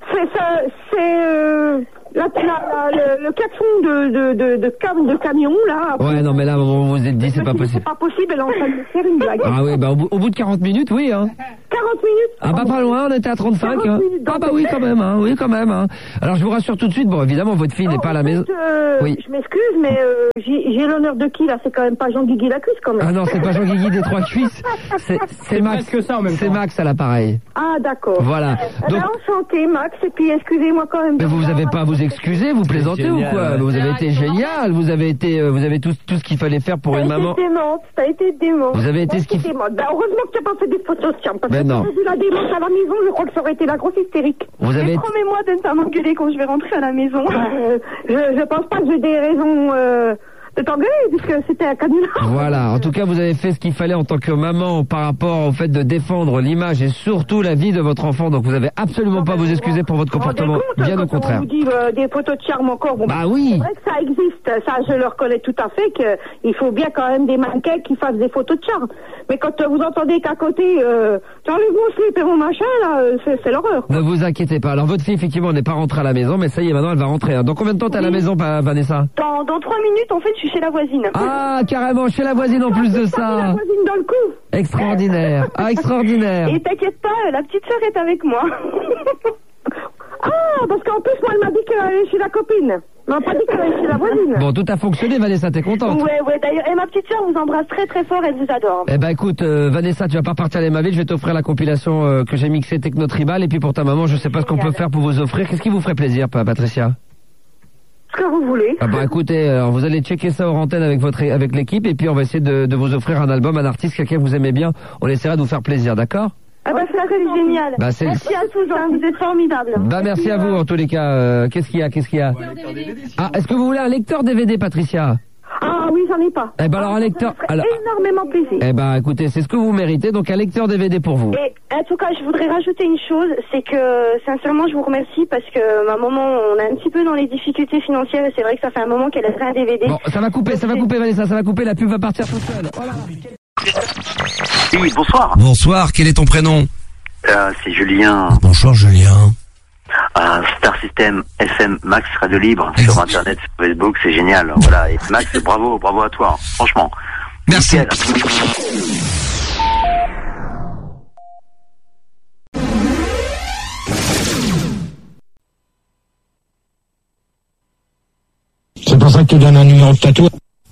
H: le klaxon de camion, là.
G: Ouais, non, mais là, vous vous êtes dit, c'est pas possible.
H: C'est pas possible, elle est en train de me faire une blague.
G: Ah oui, bah au bout de 40 minutes, oui, hein.
H: 40 minutes.
G: Ah bah pas loin, on était à 35. Hein. Ah bah oui, quand même, hein. Oui, quand même. Hein. Alors je vous rassure tout de suite, bon, évidemment, votre fille n'est pas à la maison.
H: Oui. Je m'excuse, mais j'ai l'honneur de qui, là? C'est quand même pas Jean-Guigui la cuisse, quand même.
G: Ah non, c'est pas Jean-Guigui des trois cuisses. C'est Max.
E: Que ça, en même temps.
G: C'est Max à l'appareil.
H: Ah, d'accord.
G: Voilà. Donc,
H: enchanté, Max, et puis excusez-moi quand même.
G: Mais vous avez pas à vous excuser, vous plaisantez ou quoi? Vous avez été génial, vous avez tout ce qu'il fallait faire pour une maman.
H: T'as été dément.
G: Vous avez été ce qu'il faut.
H: Heureusement que tu n'as pas fait des photos de chambre, parce que
G: non.
H: si tu la démence à la maison, je crois que ça aurait été la grosse hystérique.
B: Promets-moi de ne pas m'engueuler quand je vais rentrer à la maison.
H: Je pense pas que j'ai des raisons de t'engueuler, puisque c'était un canular.
G: Voilà, en tout cas, vous avez fait ce qu'il fallait en tant que maman par rapport au fait de défendre l'image et surtout la vie de votre enfant. Donc vous avez absolument pas à vous excuser pour votre comportement, bien au contraire.
H: On vous dit des photos de charme encore. Bon,
G: bah oui.
H: C'est vrai que ça existe, ça je le reconnais tout à fait, qu'il faut bien quand même des mannequins qui fassent des photos de charme. Mais quand vous entendez qu'à côté, tu enlèves mon slip et mon machin, là, c'est l'horreur.
G: Ne vous inquiétez pas. Alors votre fille, effectivement, n'est pas rentrée à la maison, mais ça y est, maintenant elle va rentrer. Hein. Dans combien de temps t'es à la maison, Vanessa?
B: Dans 3 minutes, en fait, je suis chez la voisine.
G: Ah, carrément, chez la voisine en plus de ça.
H: La voisine dans le cou.
G: Extraordinaire. Ah, extraordinaire.
B: Et t'inquiète pas, la petite sœur est avec moi.
H: Ah, parce qu'en plus, moi, elle m'a dit qu'elle allait chez la copine. Elle m'a pas dit qu'elle allait chez la voisine.
G: Bon, tout a fonctionné, Vanessa, t'es contente?
B: Ouais, d'ailleurs. Et ma petite sœur vous embrasse très très fort, elle vous adore.
G: Eh ben écoute, Vanessa, tu vas pas partir à ma ville, je vais t'offrir la compilation que j'ai mixée Techno Tribal. Et puis pour ta maman, je sais pas ce qu'on peut faire pour vous offrir. Qu'est-ce qui vous ferait plaisir, Patricia?
H: Ce que vous voulez.
G: Ah bah écoutez, alors vous allez checker ça hors antenne avec l'équipe et puis on va essayer de vous offrir un album, un artiste, quelqu'un que vous aimez bien. On essaiera de vous faire plaisir, d'accord?
B: Ah bah c'est génial.
G: Bah,
B: merci à tous, hein, vous êtes formidables.
G: Bah merci à vous en tous les cas. Qu'est-ce qu'il y a? Ah, est-ce que vous voulez un lecteur DVD, Patricia?
H: Ah oui, j'en ai pas.
G: Eh ben alors un lecteur.
H: Alors, énormément plaisir.
G: Eh ben écoutez, c'est ce que vous méritez, donc un lecteur DVD pour vous.
B: Et en tout cas, je voudrais rajouter une chose, c'est que sincèrement, je vous remercie parce que ma maman, on est un petit peu dans les difficultés financières et c'est vrai que ça fait un moment qu'elle a fait un DVD.
G: Bon, ça va couper Vanessa, ça va couper, la pub va partir toute seule. Voilà.
C: Oui, bonsoir.
I: Bonsoir, quel est ton prénom?
C: C'est Julien.
I: Bonjour Julien.
C: Star System FM Max Radio Libre sur Internet, sur Facebook, c'est génial. Voilà, et Max, bravo à toi, franchement.
I: Merci.
C: Nickel.
J: C'est pour ça que tu donnes un numéro de tatou.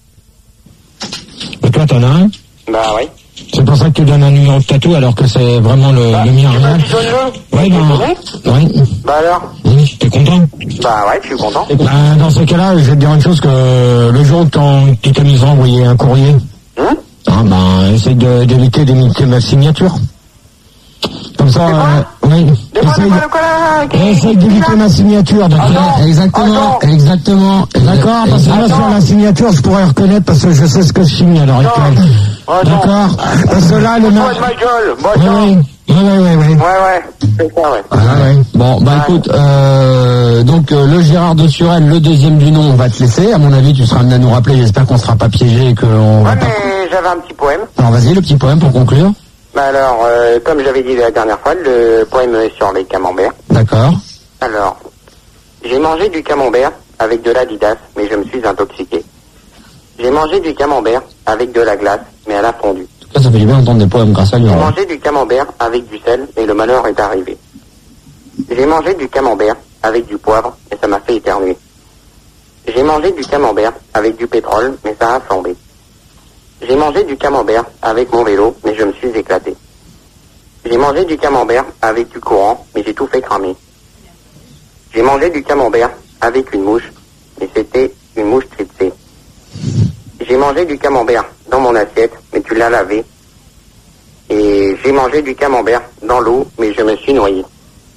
J: Et toi, t'en as un?
K: Bah oui.
J: C'est pour ça que tu donnes un numéro de tatou alors que c'est vraiment le mien. Oui, oui.
K: Bah alors?
J: Oui, t'es content?
K: Bah ouais, je suis content.
J: Bah, dans ce cas-là, je vais te dire une chose, que le jour où tu t'amuseras à envoyer un courrier, essaye d'éviter d'imiter ma signature. Comme ça, oui. Essaye d'éviter ma signature. Exactement. D'accord, parce que là, sur la signature, je pourrais reconnaître parce que je sais ce que je signe à l'heure actuelle. D'accord? Parce que là, les mains... Oui.
K: Ouais. C'est ça, ouais.
J: Bon, écoute, donc le Gérard de Surel, le deuxième du nom, on va te laisser. À mon avis, tu seras amené à nous rappeler. J'espère qu'on sera pas piégé et qu'on va pas...
K: mais j'avais un petit poème.
J: Alors vas-y, le petit poème pour conclure.
K: Bah alors, comme j'avais dit la dernière fois, le poème est sur les camemberts.
J: D'accord.
K: Alors, j'ai mangé du camembert avec de l'Adidas, mais je me suis intoxiqué. J'ai mangé du camembert avec de la glace, mais elle a fondu.
J: Ça fait du bien d'entendre des poèmes grâce à lui.
K: J'ai mangé du camembert avec du sel, mais le malheur est arrivé. J'ai mangé du camembert avec du poivre, et ça m'a fait éternuer. J'ai mangé du camembert avec du pétrole, mais ça a flambé. J'ai mangé du camembert avec mon vélo, mais je me suis éclaté. J'ai mangé du camembert avec du courant, mais j'ai tout fait cramer. J'ai mangé du camembert avec une mouche, mais c'était une mouche tripsée. J'ai mangé du camembert dans mon assiette, mais tu l'as lavé. Et j'ai mangé du camembert dans l'eau, mais je me suis noyé.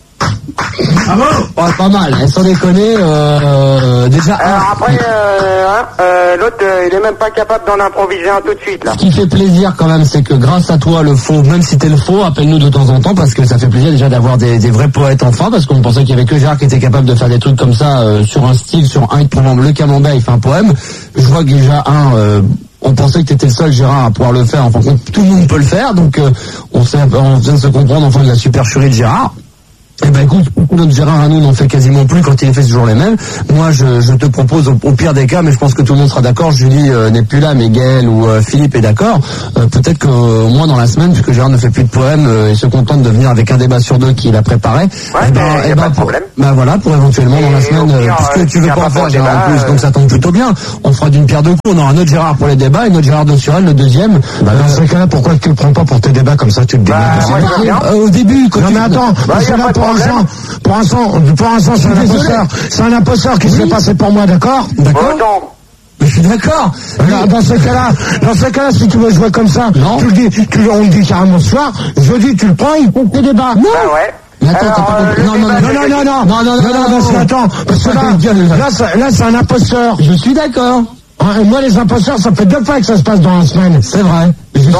J: Ah bon? Ouais, pas mal, sans déconner, déjà...
K: Alors après, l'autre, il est même pas capable d'en improviser un tout de suite, là.
J: Ce qui fait plaisir quand même, c'est que grâce à toi, le faux, même si t'es le faux, appelle-nous de temps en temps, parce que ça fait plaisir déjà d'avoir des vrais poètes enfin, parce qu'on pensait qu'il y avait que Gérard qui était capable de faire des trucs comme ça, sur un style, sur un hit, par exemple, le Camembert, il fait un poème. Je vois que déjà, on pensait que t'étais le seul Gérard à pouvoir le faire, enfin, tout le monde peut le faire, donc on vient de se comprendre, enfin, de la supercherie de Gérard. Eh ben écoute, notre Gérard à nous n'en fait quasiment plus quand il est fait toujours les mêmes. Moi je te propose au pire des cas, mais je pense que tout le monde sera d'accord, Julie n'est plus là, mais Gaël ou Philippe est d'accord, peut-être que au moins dans la semaine, puisque Gérard ne fait plus de poèmes et se contente de venir avec un débat sur deux qu'il a préparé, voilà, pour éventuellement dans la semaine, puisque tu veux pas en faire Gérard en plus, donc ça tombe plutôt bien, on fera d'une pierre deux coups, on aura notre Gérard pour les débats et notre Gérard de Suren le deuxième.
G: Dans ce cas-là, pourquoi tu le prends pas pour tes débats comme ça, tu te démerdes
J: au début, quand
G: non mais attends, pour l'instant, c'est un imposteur qui se fait passer pour moi, d'accord?
K: D'accord.
J: Mais je suis d'accord.
G: Dans ce cas-là, si tu veux jouer comme ça, tu le dis, on le dit carrément ce soir, jeudi, tu le prends, il faut que tes débats.
K: Non. Ah ouais.
J: Mais attends, t'as pas compris. Non, attends, parce que
G: là, c'est un imposteur.
J: Je suis d'accord.
G: Et moi, les imposteurs, ça fait 2 fois que ça se passe dans la semaine.
J: C'est vrai.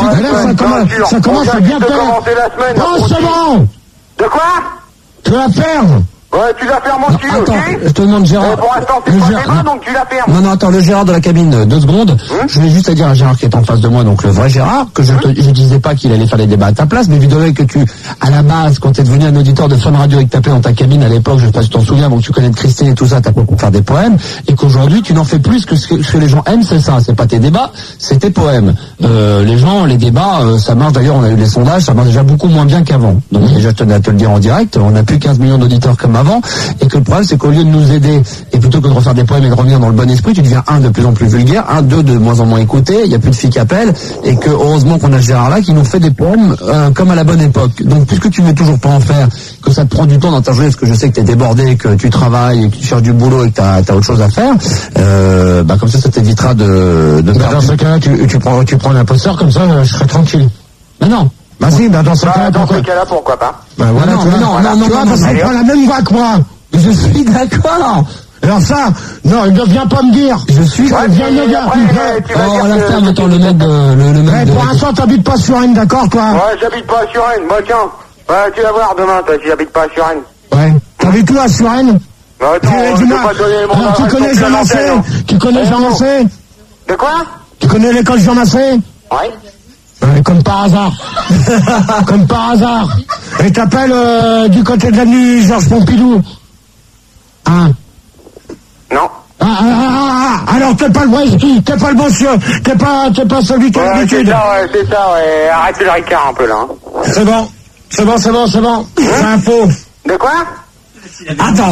G: Ça commence à bien faire. Non, c'est bon.
K: De quoi?
G: Tu la faire.
K: Ouais, tu la fermes aussi,
J: attends,
K: ok?
J: je te demande Gérard.
K: Pour l'instant, c'est pas le débat, donc tu la fermes.
J: Non, attends, le Gérard de la cabine, 2 secondes. Je vais juste à dire à Gérard qui est en face de moi, donc le vrai Gérard, que je disais pas qu'il allait faire les débats à ta place, mais évidemment que tu, à la base, quand t'es devenu un auditeur de Fun Radio et que t'appelais dans ta cabine à l'époque, je sais pas si tu t'en souviens, donc tu connais de Christine et tout ça, t'as pas pour faire des poèmes, et qu'aujourd'hui, tu n'en fais plus que ce que les gens aiment, c'est ça. C'est pas tes débats, c'est tes poèmes. Les gens, les débats, ça marche, d'ailleurs, on a eu les sondages, ça marche déjà beaucoup moins bien qu'avant. Donc déjà, je tenais à te le dire en direct, on n'a plus 15 millions d'auditeurs comme avant, et que le problème, c'est qu'au lieu de nous aider, et plutôt que de refaire des poèmes et de revenir dans le bon esprit, tu deviens de plus en plus vulgaire, deux de moins en moins écouté, il y a plus de filles qui appellent, et que heureusement qu'on a Gérard là qui nous fait des poèmes comme à la bonne époque. Donc puisque tu veux toujours pas en faire, que ça te prend du temps dans ta journée, parce que je sais que t'es débordé, que tu travailles, et que tu cherches du boulot et que t'as autre chose à faire, comme ça t'évitera de
G: dans ce cas-là, tu prends l'imposteur, comme ça, je serai tranquille.
J: Mais non.
G: Dans ce
K: cas-là, pourquoi pas?
J: Voilà,
G: tu vois, parce qu'il prend la même voix que moi.
J: Je suis d'accord.
G: Alors ça, non, il ne vient pas me dire.
J: Je suis.
G: Viens me dire.
J: Oh, la ferme, attends, le mec
G: pour l'instant, t'habites pas sur Rennes, d'accord, toi?
K: Ouais, j'habite pas sur Rennes. Moi, tiens. Ouais, tu vas voir demain, toi, si j'habite pas sur Rennes.
G: Ouais. T'habites où à sur Rennes?
K: Attends, je peux pas donner mon adresse.
G: Tu connais Jean Massé? Tu connais Jean Massé?
K: De quoi?
G: Tu connais l'école Jean Massé?
K: Ouais.
G: Comme par hasard. Comme par hasard. Et t'appelles du côté de l'avenue Georges Pompidou. Hein?
K: Non.
G: Alors t'es pas le bon monsieur, t'es pas celui qui a l'habitude.
K: C'est ça, ouais. Arrête le ricard un peu là.
G: C'est bon. C'est un faux.
K: De quoi?
J: Attends.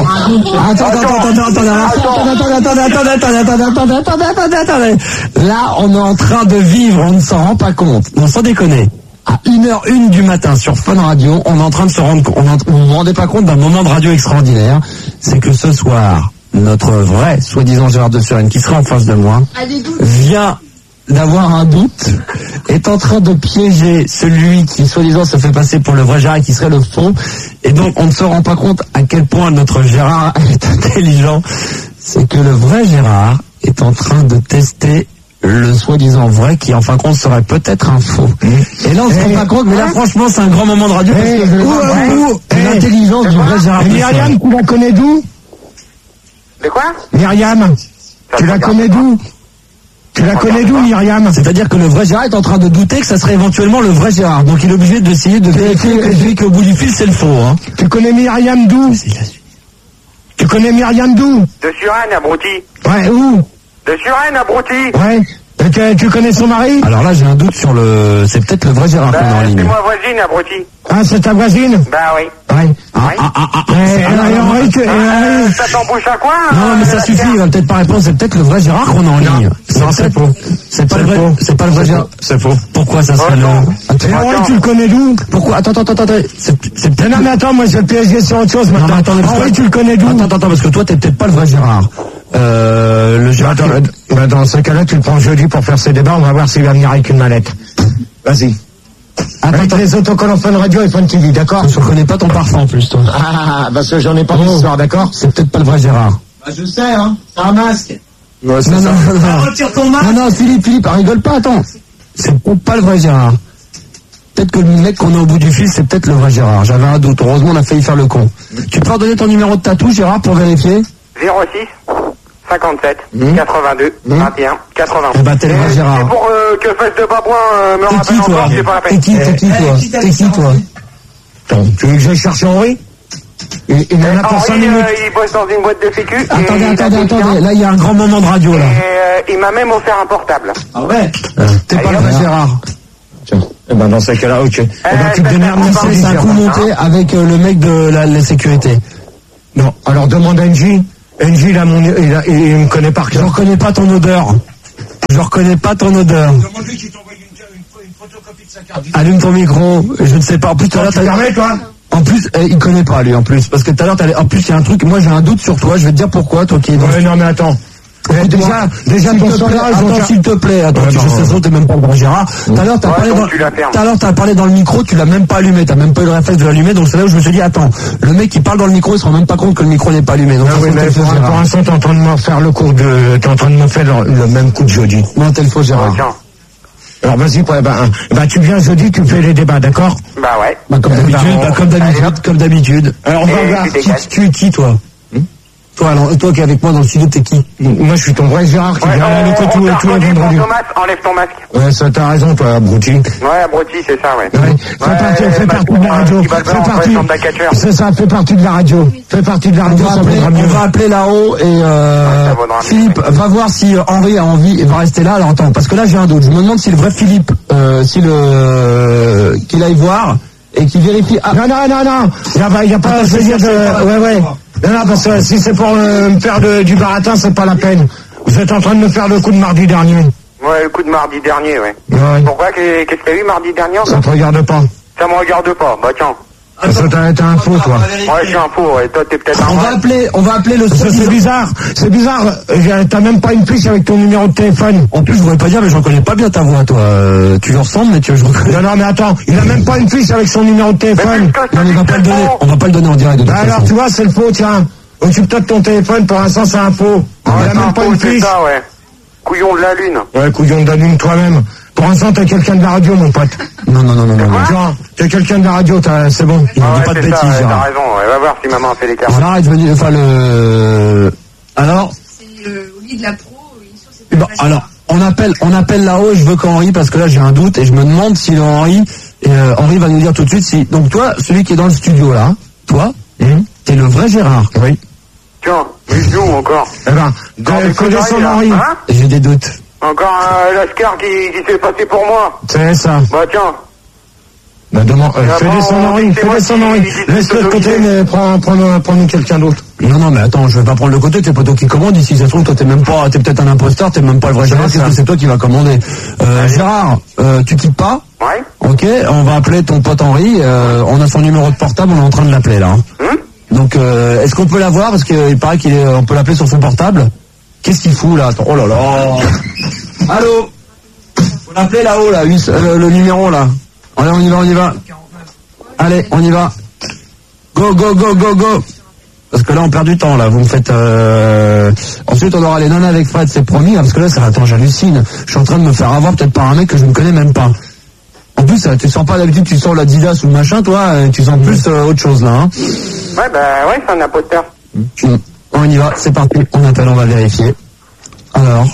J: Là, on est en train de vivre, on ne s'en rend pas compte. Non, sans déconner. À 1h01 du matin sur Fun Radio, on est en train de se rendre compte, vous vous rendez pas compte d'un moment de radio extraordinaire. C'est que ce soir, notre vrai, soi-disant Gérard de Suren, qui sera en face de moi, vient d'avoir un doute, est en train de piéger celui qui, soi-disant, se fait passer pour le vrai Gérard et qui serait le faux. Et donc, on ne se rend pas compte à quel point notre Gérard est intelligent. C'est que le vrai Gérard est en train de tester le soi-disant vrai qui, en fin de compte, serait peut-être un faux. Et là, on se rend pas compte, mais là, franchement, c'est un grand moment de radio parce que l'intelligence du vrai Gérard.
G: Myriam, tu la connais d'où?
K: De quoi?
G: Myriam, tu la connais d'où? Tu la connais d'où, Myriam?
J: C'est-à-dire que le vrai Gérard est en train de douter que ça serait éventuellement le vrai Gérard. Donc il est obligé d'essayer de vérifier que celui qui est au bout du fil, c'est le faux. Hein.
G: Tu connais Myriam d'où? Tu connais Myriam d'où?
K: De Suren, abruti.
G: Ouais, où?
K: De Suren, abruti.
G: Ouais. Et tu connais son mari?
J: Alors là, j'ai un doute sur le... C'est peut-être le vrai Gérard qu'on a en ligne.
K: C'est ma voisine, abruti.
G: Ah, c'est ta voisine?
K: Bah oui.
G: Ouais.
K: Ça t'embouche à quoi?
J: Non, mais ça suffit, il va peut-être pas répondre, c'est peut-être le vrai Gérard qu'on a en ligne.
G: Non, c'est faux.
J: C'est pas le vrai Gérard.
G: C'est faux.
J: Pourquoi ça serait non?
G: Et tu le connais d'où?
J: Pourquoi? Attends. C'est peut-être...
G: Non, mais attends, moi, c'est le PSG, c'est autre chose, maintenant.
J: Attends,
G: tu le connais d'où?
J: Attends, parce que toi, t'es peut-être pas le vrai Gérard. Le Gérard...
G: Dans ce cas-là, tu le prends jeudi pour faire ses débats, on va voir s'il va venir avec une mallette. Vas-y.
J: Avec les autocollants Fun Radio et Fun TV, d'accord?
G: Je reconnais pas ton parfum en plus, toi.
J: Ah, parce que j'en ai pas vu ce soir, d'accord?
G: C'est peut-être pas le vrai Gérard.
L: Bah, je sais, hein. C'est un masque.
G: Ouais, non, non.
L: Retire ton masque.
G: Non, Philippe, rigole pas, attends. C'est peut-être pas le vrai Gérard. Peut-être que le mec qu'on a au bout du fil, c'est peut-être le vrai Gérard. J'avais un doute. Heureusement, on a failli faire le con. Tu peux redonner ton numéro de tatou, Gérard, pour vérifier?
K: 06 57 82 21 80.
G: Eh ben, t'es le vrai Gérard.
K: C'est pour que Fesse de Babouin me rappelle encore, c'est pas la peine.
G: T'es qui, toi?
J: Attends, tu veux que j'aille chercher Henri? Il en a pour 5 minutes.
K: Il bosse dans une boîte de sécu.
G: Attendez. Là, il y a un grand moment de radio, là.
K: Et il m'a même offert un portable.
L: Ah ouais?
G: T'es pas le vrai Gérard.
J: Tiens. Eh ben, dans ce cas-là, ok. Eh ben, tu te démerdes,
G: C'est un coup monté avec le mec de la sécurité.
J: Non, alors demande à NJ. NJ, il me connaît par cœur.
G: Je reconnais pas ton odeur.
L: Demande-lui qu'il t'envoie une photocopie de sa carte.
G: Allume ton micro. Je ne sais pas. En plus, tout à l'heure,
J: tu permets, toi?
G: En plus, il connaît pas, lui, en plus. Parce que tout à l'heure, en plus, il y a un truc, moi, j'ai un doute sur toi. Je vais te dire pourquoi, toi qui es dans...
J: Ouais, non, mais attends. Déjà, ton sourire,
G: attends, s'il te plaît. Attends, je sais, t'es même pas le vrai Gérard. Tout à l'heure, t'as parlé dans le micro, tu l'as même pas allumé. T'as même pas eu le réflexe de l'allumer. Donc, c'est là où je me suis dit, attends, le mec qui parle dans le micro, il se rend même pas compte que le micro n'est pas allumé. Donc,
J: oui, mais pour l'instant, t'es en train de me faire t'es en train de me faire le même coup de jeudi.
G: Non, t'es le faux Gérard.
J: Alors, vas-y, tu viens jeudi, tu fais les débats, d'accord?
K: Bah ouais.
G: Comme d'habitude.
J: Alors, on va voir.
G: Tu es qui, toi? Toi qui es avec moi dans le studio, t'es qui?
J: Moi, je suis ton vrai Gérard qui vient le coup tous les vendredis.
K: Enlève ton masque.
J: Ouais, ça, t'as raison, toi, abruti.
K: Ouais, abruti, c'est ça, ouais.
J: Fais partie de la radio. C'est ça, fais partie de la radio. Fais partie de la radio, ça vaudra mieux.
G: On va appeler là-haut et Philippe, va voir si Henri a envie et va rester là. Alors attends, parce que là, j'ai un doute. Je me demande si le vrai Philippe, qu'il aille voir et qu'il vérifie.
J: Non. Il y a pas à se dire de... Ouais. Non, parce que si c'est pour me faire du baratin, c'est pas la peine. Vous êtes en train de me faire le coup de mardi dernier.
K: Ouais, le coup de mardi dernier, ouais. Pourquoi? Qu'est-ce qu'il y a eu mardi dernier?
J: Ça te regarde pas.
K: Ça me regarde pas, bah tiens.
J: Parce que t'as un faux, toi.
K: Ouais, je suis un faux, ouais. Toi, t'es peut-être un
G: on va appeler le
J: C'est bizarre. T'as même pas une fiche avec ton numéro de téléphone.
G: En plus, je voudrais pas dire, mais je reconnais pas bien ta voix, toi. Tu lui ressembles, mais je reconnais.
J: Non, mais attends. Il a même pas une fiche avec son numéro de téléphone.
G: Non, on va pas le donner. On va pas le donner en direct.
J: Alors, tu vois, c'est le faux, tiens. Occupe-toi de ton téléphone, pour l'instant, c'est un faux. Il a même pas une fiche.
K: Ça, ouais. Couillon de la lune.
J: Ouais, couillon de la lune, toi-même. Pour l'instant, t'es quelqu'un de la radio, mon pote.
G: Non.
J: Genre, t'es quelqu'un de la radio, c'est bon.
G: Il ne dit pas de bêtises,
K: Gérard. T'as raison, ouais. Va voir si maman a fait les cartes.
G: Gérard, je veux dire, Alors?
M: C'est au lit de la pro, il
G: est alors, on appelle là-haut, je veux qu'Henri, parce que là, j'ai un doute, et je me demande si Henri va nous dire tout de suite si... Donc toi, celui qui est dans le studio, là, toi, t'es le vrai Gérard.
J: Oui.
K: Tiens, bisous encore.
J: Eh ben, connais son Henri.
G: J'ai des doutes.
K: Encore un lascar qui s'est passé pour moi.
J: C'est ça.
K: Bah tiens.
J: Bah demande, fais descendre Henri. Laisse-le de côté, mais prends-nous quelqu'un d'autre.
G: Non, mais attends, je vais pas prendre le côté, t'es pas toi qui commande, ici ça se trouve, toi t'es peut-être un imposteur, t'es même pas le vrai Gérard, c'est toi qui va commander. Gérard, tu quittes pas?
K: Ouais.
G: Ok, on va appeler ton pote Henri, on a son numéro de portable, on est en train de l'appeler là. Donc, est-ce qu'on peut l'avoir? Parce qu'il paraît on peut l'appeler sur son portable. Qu'est-ce qu'il fout là? Oh là là. Allô? Faut l'appeler là-haut là, le numéro là. Allez, on y va. Allez, on y va. Go. Parce que là, on perd du temps là. Vous me faites... Ensuite, on aura les nanas avec Fred, c'est promis. Parce que là, attends, j'hallucine. Je suis en train de me faire avoir peut-être par un mec que je ne connais même pas. En plus, tu sens pas d'habitude, tu sens la Didas ou le machin, toi. Tu sens plus autre chose là. Hein.
K: Ouais, c'est un imposteur.
G: On y va, c'est parti. On appelle, on va vérifier. Alors.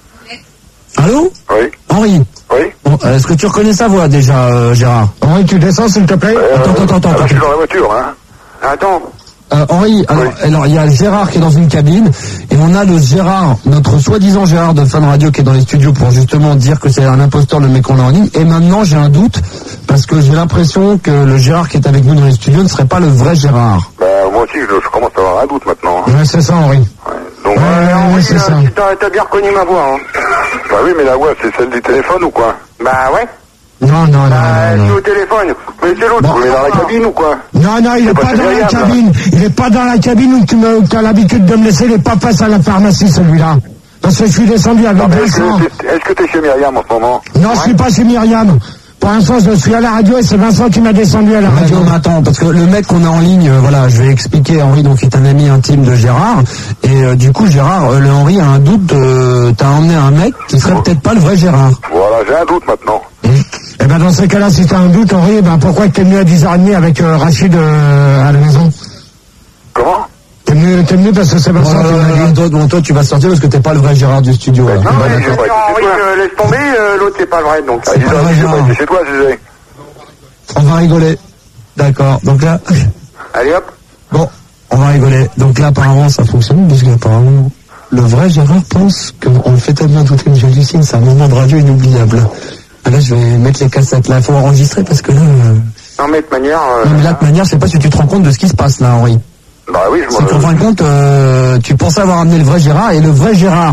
G: Allô?
D: Oui.
G: Henri?
D: Oui.
G: Bon, est-ce que tu reconnais sa voix déjà, Gérard?
J: Henri, tu descends s'il te plaît?
G: Attends.
D: Je suis dans la voiture, hein.
K: Attends.
G: Henri, alors il y a Gérard qui est dans une cabine et on a le Gérard, notre soi-disant Gérard de Fun Radio qui est dans les studios pour justement dire que c'est un imposteur le mec qu'on a en ligne. Et maintenant j'ai un doute parce que j'ai l'impression que le Gérard qui est avec nous dans les studios ne serait pas le vrai Gérard.
D: Moi aussi je commence à avoir un doute maintenant.
J: Ouais, c'est ça Henri.
D: Donc
J: Henri, c'est ça.
K: T'as bien reconnu ma voix, hein.
D: Bah oui, mais la voix c'est celle du téléphone ou quoi?
K: Bah ouais.
J: Non.
K: Je suis au téléphone. Mais c'est l'autre.
D: Vous l'avez dans la cabine ou quoi?
J: Non, il est pas dans la cabine. Il est pas dans la cabine où tu as l'habitude de me laisser. Il est pas face à la pharmacie, celui-là. Parce que je suis descendu avec Vincent.
D: Est-ce que t'es chez Myriam en ce moment?
J: Non, je suis pas chez Myriam. Pour l'instant, je suis à la radio et c'est Vincent qui m'a descendu à la radio.
G: Non, mais attends, parce que le mec qu'on a en ligne, voilà, je vais expliquer. Henri, donc, est un ami intime de Gérard. Et du coup, Gérard, le Henri a un doute. T'as emmené un mec qui serait peut-être pas le vrai Gérard.
D: Voilà, j'ai un doute maintenant.
J: Eh ben, dans ces cas-là, si t'as un doute, Henri, ben, pourquoi t'es venu à 10h30 avec Rachid à la maison?
D: Comment?
J: T'es venu parce que c'est Vincent qui m'a dit.
G: Bon, toi, tu vas sortir parce que t'es pas le vrai Gérard du studio.
D: Non,
G: là.
D: mais
K: Henri, laisse tomber, l'autre c'est pas vrai, donc.
D: Ah, dis donc, j'ai pas été chez toi, Zizé.
G: On va rigoler. D'accord. Donc là,
K: Allez hop.
G: bon, on va rigoler. Donc là, apparemment, ça fonctionne parce qu'apparemment, le vrai Gérard pense qu'on le fait tellement douter, mais j'hallucine, c'est un moment de radio inoubliable. Ah, là, je vais mettre les cassettes là. Faut enregistrer parce que là.
K: Non, mais de manière.
G: Non, mais là, de manière, je sais pas si tu te rends compte de ce qui se passe là, Henri.
D: Bah oui, je
G: Si tu te rends compte, tu pensais avoir amené le vrai Gérard et le vrai Gérard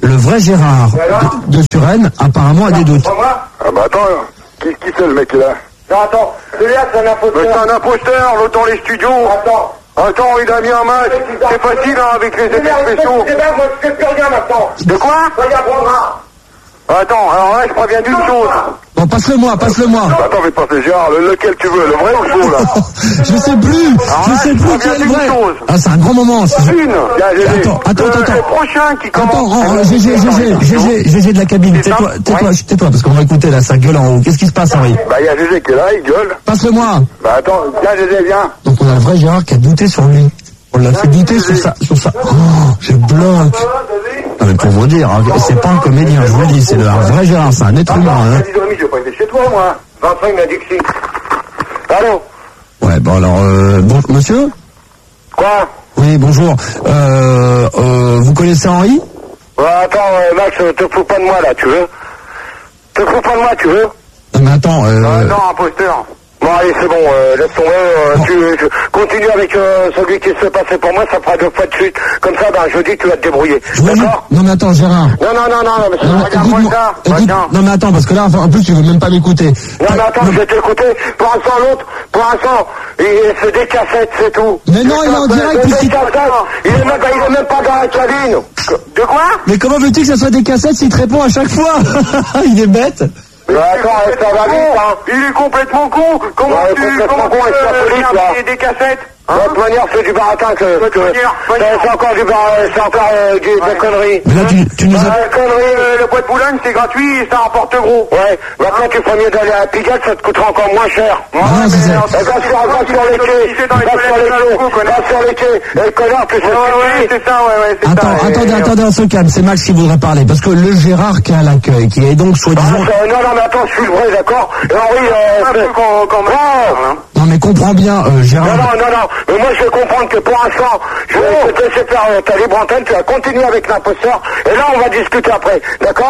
G: de Suresnes, apparemment, a des doutes.
D: Ah bah attends, qui c'est le mec qui est là?
K: Non, attends, celui-là c'est un imposteur.
D: Mais c'est un imposteur, l'autre dans les studios. Attends, il a mis un masque. C'est facile, hein, avec les effets spéciaux.
K: Moi je fais plus rien maintenant.
D: De quoi?
K: Regarde, prendra.
D: Attends, alors là, je préviens d'une chose.
G: Bon, passe-le-moi.
D: Attends, mais passer Gérard, lequel tu veux, le vrai ou le faux, là?
G: Je sais plus qui est le vrai. Ah, c'est un grand moment. Attends.
D: Le prochain qui commence.
G: Attends, GG de la cabine. Tais-toi, parce qu'on va écouter là, ça gueule en haut. Qu'est-ce qui se passe, Henri?
D: Bah, il y a GG qui est là, il gueule.
G: Passe-le-moi.
D: Bah, attends, viens, GG, viens.
G: Donc, on a le vrai Gérard qui a douté sur lui. On l'a fait douter sur ça. Oh, je bloque. Non, mais pour vous dire, hein, c'est pas un comédien, je vous le dis, c'est un vrai Gérard, c'est un être humain. Hein.
D: 10h30, je vais pas être chez toi, moi. Vincent, il m'a dit que si. Allô?
G: Ouais, bon alors, bon, monsieur?
D: Quoi?
G: Oui, bonjour. Vous connaissez Henri?
D: Ouais, attends, Max, te fous pas de moi, là, tu veux? Te fous pas de moi, tu veux?
G: Non, mais attends,
D: non, imposteur. Bon, allez, c'est bon, laisse tomber, tu continues avec celui qui s'est passé pour moi, ça fera 2 fois de suite. Comme ça, ben, jeudi, tu vas te débrouiller. D'accord?
G: Non, mais attends, Gérard.
D: Non, mais regarde-moi ça.
G: Non, mais attends, parce que là, en plus, tu veux même pas m'écouter.
D: Non, mais attends, je vais t'écouter. Pour l'instant, l'autre, il fait des cassettes, c'est tout.
G: Mais non, il est en direct, puisqu'il...
D: Il est même pas dans la cabine. De quoi?
G: Mais comment veux-tu que ça soit des cassettes s'il te répond à chaque fois? Il est bête.
D: Attends, ça va vite, hein. Il est complètement con. Comment tu envoyer des cassettes? De toute manière, c'est du baratin c'est encore des conneries.
G: Mais là, tu nous as...
D: conneries, le bois de Boulogne, c'est gratuit et ça rapporte gros. Ouais, maintenant, tu ferais mieux d'aller à Pigalle, ça te coûtera encore moins cher.
G: Non, c'est ça.
D: Va sur les quais. Va sur les quais. Et connard, tu sais. Ouais, c'est ça, ouais, c'est ça.
G: Attendez, on se calme, c'est Max qui voudrait parler. Parce que le Gérard qui est à l'accueil, qui est donc soi-disant...
D: Non, mais attends, je suis le vrai, d'accord? Et Henri, un peu quand même.
G: Non, mais comprends bien, Gérard...
D: Non. Mais moi, je vais comprendre que pour l'instant, je vais te laisser faire ta libre antenne, tu vas continuer avec l'imposteur, et là, on va discuter après, d'accord?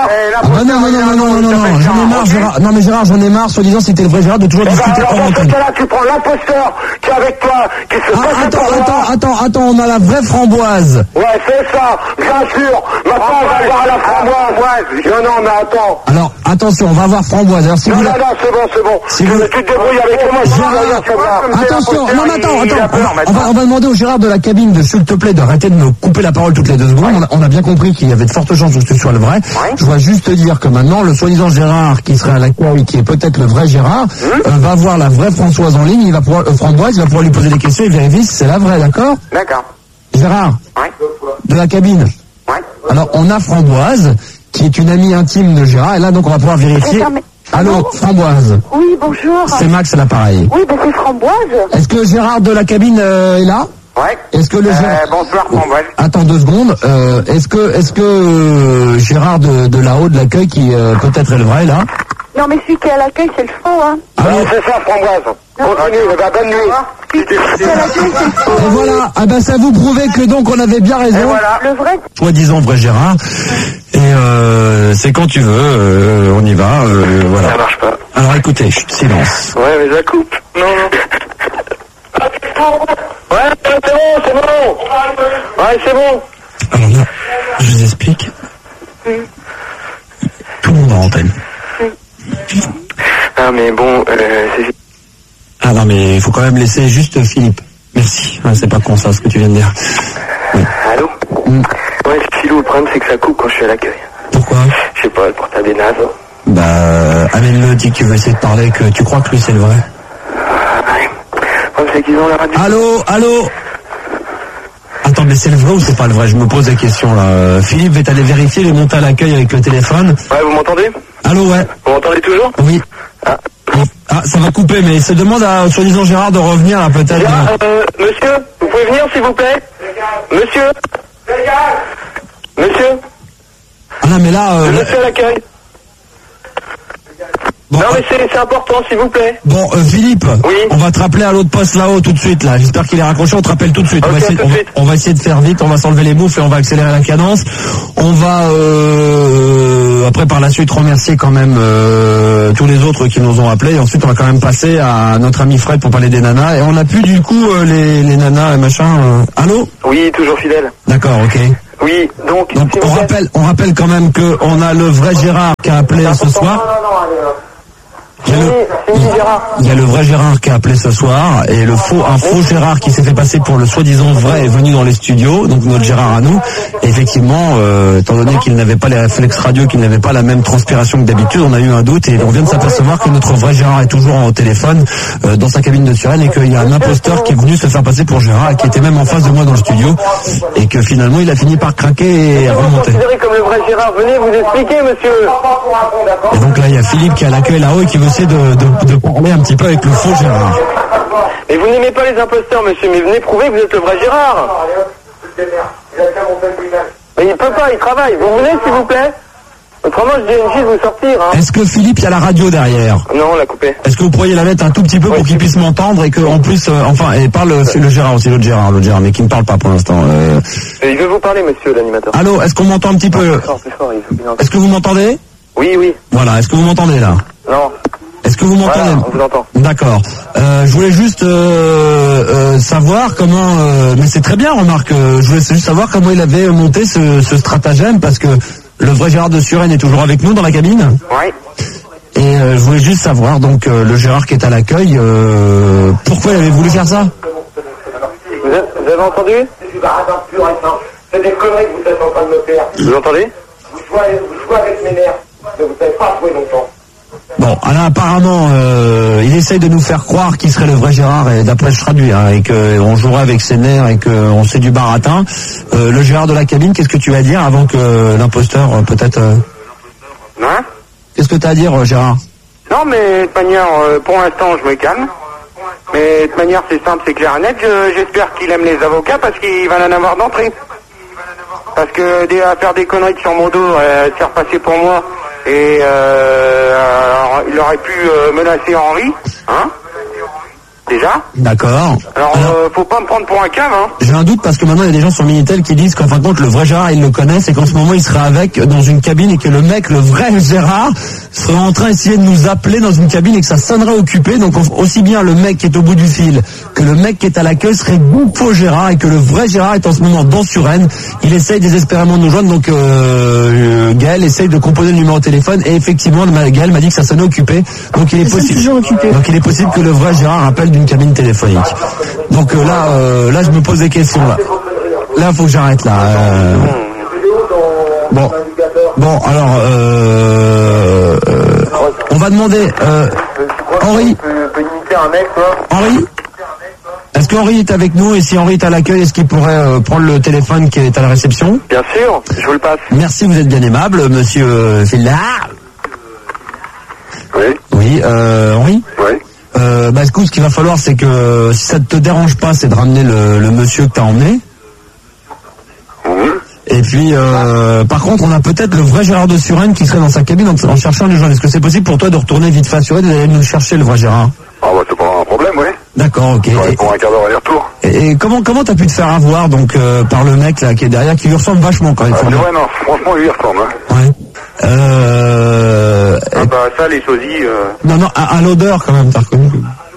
G: Non, j'en ai marre, Gérard. Non, mais Gérard, j'en ai marre, soi-disant, c'était le vrai Gérard de toujours discuter hors
D: dans ce
G: antenne.
D: cas-là, tu prends l'imposteur qui est avec toi, qui se passe
G: Attends, on a la vraie Framboise.
D: Ouais, c'est ça, bien sûr. Maintenant, on va voir la Framboise. Non, mais attends.
G: Alors, attention, on va voir Framboise. Alors, si
D: non,
G: vous...
D: c'est bon. Si tu te débrouilles avec moi,
G: attention, non, mais attends. On va demander au Gérard de la cabine de, s'il te plaît, d'arrêter de me couper la parole toutes les 2 secondes. On a bien compris qu'il y avait de fortes chances que ce soit le vrai. Je voudrais juste te dire que maintenant, le soi-disant Gérard, qui serait à l'accueil, qui est peut-être le vrai Gérard, va voir la vraie Françoise en ligne, Framboise, il va pouvoir lui poser des questions et vérifier si c'est la vraie, d'accord?
K: D'accord.
G: Gérard, de la cabine. Alors, on a Framboise, qui est une amie intime de Gérard, et là, donc, on va pouvoir vérifier. Allô, Framboise.
B: Oui, bonjour.
G: C'est Max à l'appareil.
B: Oui, c'est Framboise.
G: Est-ce que Gérard de la cabine est là?
K: Ouais.
G: Est-ce que le Gérard...
K: bonsoir, Framboise.
G: Attends 2 secondes. Est-ce que Gérard de là-haut de l'accueil, qui peut-être est le vrai, là?
B: Non, mais celui qui est à l'accueil, c'est le faux, hein.
D: C'est ça, Framboise. Continue, bonne nuit.
G: Et voilà, ça vous prouvait que donc on avait bien raison.
D: Et voilà.
B: Le vrai.
G: Soi-disant vrai Gérard. Et c'est quand tu veux, on y va, voilà.
K: Ça marche pas.
G: Alors écoutez, silence.
K: Ouais, mais ça coupe. Non.
D: Ouais, c'est bon. Ouais, c'est bon.
G: Alors là, je vous explique. Tout le monde en antenne.
K: Ah, mais bon, c'est...
G: Ah non, mais il faut quand même laisser juste Philippe. Merci. C'est pas con ça, ce que tu viens de dire. Oui.
K: Allô? Ouais, Philou, le problème c'est que ça coupe quand je suis à l'accueil.
G: Pourquoi?
K: Je sais pas, le portable est naze.
G: Bah, Amène-le, dis que tu veux essayer de parler, que tu crois que lui c'est le vrai.
D: C'est qu'ils ont la radio.
G: Allô. Attends, mais c'est le vrai ou c'est pas le vrai? Je me pose des questions là. Philippe va aller vérifier, il est monté à l'accueil avec le téléphone.
D: Ouais, vous m'entendez?
G: Allô, ouais.
D: Vous m'entendez toujours?
G: Oui. Ah, ça va couper, mais il se demande à soi-disant Gérard de revenir là peut-être.
D: Monsieur, vous pouvez venir s'il vous plaît? Monsieur?
G: Ah non, mais là...
D: Monsieur à l'accueil.
G: Bon,
D: non mais c'est important s'il vous plaît.
G: Bon, Philippe,
D: oui.
G: On va te rappeler à l'autre poste là-haut tout de suite là. J'espère qu'il est raccroché, on te rappelle tout de suite.
D: Okay,
G: on va essayer de faire vite, on va s'enlever les moufles et on va accélérer la cadence. On va après par la suite remercier quand même tous les autres qui nous ont appelés. Et ensuite on va quand même passer à notre ami Fred pour parler des nanas. Et on a plus du coup les nanas et machin. Allô?
D: Oui, toujours fidèle.
G: D'accord, ok.
D: Oui, donc
G: on rappelle quand même que on a le vrai Gérard qui a appelé ce soir. Il y a le vrai Gérard qui a appelé ce soir et un faux Gérard qui s'est fait passer pour le soi-disant vrai est venu dans les studios, donc notre Gérard à nous. Et effectivement, étant donné qu'il n'avait pas les réflexes radio, qu'il n'avait pas la même transpiration que d'habitude, on a eu un doute et on vient de s'apercevoir que notre vrai Gérard est toujours au téléphone dans sa cabine de Suresnes et qu'il y a un imposteur qui est venu se faire passer pour Gérard et qui était même en face de moi dans le studio et que finalement il a fini par craquer et remonter.
D: Considérez comme le vrai Gérard, venez vous expliquer monsieur.
G: Et donc là il y a Philippe qui est à l'accueil là-haut et qui veut essayer de parler un petit peu avec le faux Gérard.
D: Mais vous n'aimez pas les imposteurs, monsieur, mais venez prouver que vous êtes le vrai Gérard. Mais il peut pas, il travaille. Vous venez, s'il vous plaît? Autrement, je dis à une fille de vous sortir. Hein.
G: Est-ce que Philippe, il y a la radio derrière?
D: Non, on l'a coupé.
G: Est-ce que vous pourriez la mettre un tout petit peu pour qu'il puisse m'entendre et que en plus, et parle le Gérard aussi, l'autre Gérard, mais qui ne parle pas pour l'instant.
D: Il veut vous parler, monsieur l'animateur.
G: Allô, est-ce qu'on m'entend un petit peu?
D: Plus fort,
G: est-ce que vous m'entendez?
D: Oui.
G: Voilà, est-ce que vous m'entendez là?
D: Non.
G: Est-ce que vous m'entendez?
D: Voilà, on vous entend.
G: D'accord. Je voulais juste savoir comment... mais c'est très bien, remarque. Je voulais juste savoir comment il avait monté ce stratagème, parce que le vrai Gérard de Suresnes est toujours avec nous dans la cabine.
D: Oui.
G: Et je voulais juste savoir, donc, le Gérard qui est à l'accueil, pourquoi il avait voulu faire ça?
D: Vous avez entendu? C'est des conneries que vous êtes en train de me faire. Vous entendez? Vous jouez avec mes nerfs. Vous ne savez pas jouer longtemps.
G: Bon, alors apparemment, il essaye de nous faire croire qu'il serait le vrai Gérard, et d'après je traduis, et qu'on jouerait avec ses nerfs et qu'on sait du baratin. Le Gérard de la cabine, qu'est-ce que tu vas dire avant que l'imposteur, peut-être...
D: Hein?
G: Qu'est-ce que tu as à dire, Gérard?
D: Non, mais de toute manière, pour l'instant, je me calme. Mais de toute manière, c'est simple, c'est clair et net. J'espère qu'il aime les avocats parce qu'il va en avoir d'entrée. Parce que à faire des conneries sur mon dos, se faire passer pour moi... Et alors, il aurait pu menacer Henri, hein? Déjà.
G: D'accord.
D: Alors faut pas me prendre pour un cave, hein.
G: J'ai un doute parce que maintenant il y a des gens sur Minitel qui disent qu'en fin de compte le vrai Gérard ils le connaissent et qu'en ce moment il serait avec dans une cabine et que le mec, le vrai Gérard, serait en train d'essayer de nous appeler dans une cabine et que ça sonnerait occupé. Donc aussi bien le mec qui est au bout du fil que le mec qui est à l'accueil serait faux Gérard et que le vrai Gérard est en ce moment dans Suresnes. Il essaye désespérément de nous joindre. Donc Gaël essaye de composer le numéro de téléphone et effectivement Gaël m'a dit que ça sonnait occupé. Donc il est possible. Donc il est possible que le vrai Gérard appelle d'une cabine téléphonique. Donc là je me pose des questions là faut que j'arrête là. Bon alors on va demander Henri, est-ce qu'Henri est avec nous et si Henri est à l'accueil, est-ce qu'il pourrait prendre le téléphone qui est à la réception?
D: Bien sûr, je vous le passe.
G: Merci, vous êtes bien aimable, monsieur Fillard. Oui, Henri. Écoute, ce qu'il va falloir, c'est que si ça ne te dérange pas, c'est de ramener le monsieur que t'as emmené. Et puis, par contre, on a peut-être le vrai Gérard de Suresnes qui serait dans sa cabine en cherchant les gens. Est-ce que c'est possible pour toi de retourner vite fait à Suresnes et d'aller nous chercher le vrai Gérard?
D: Ah bah c'est pas un problème, oui.
G: D'accord, ok.
D: Pour un quart d'heure aller-retour.
G: Et comment t'as pu te faire avoir donc par le mec là qui est derrière, qui lui ressemble vachement quand même.
D: Ouais, non, franchement, il lui ressemble. Hein.
G: Ouais.
D: Ça, les sosies...
G: Non, à l'odeur quand même, t'as reconnu.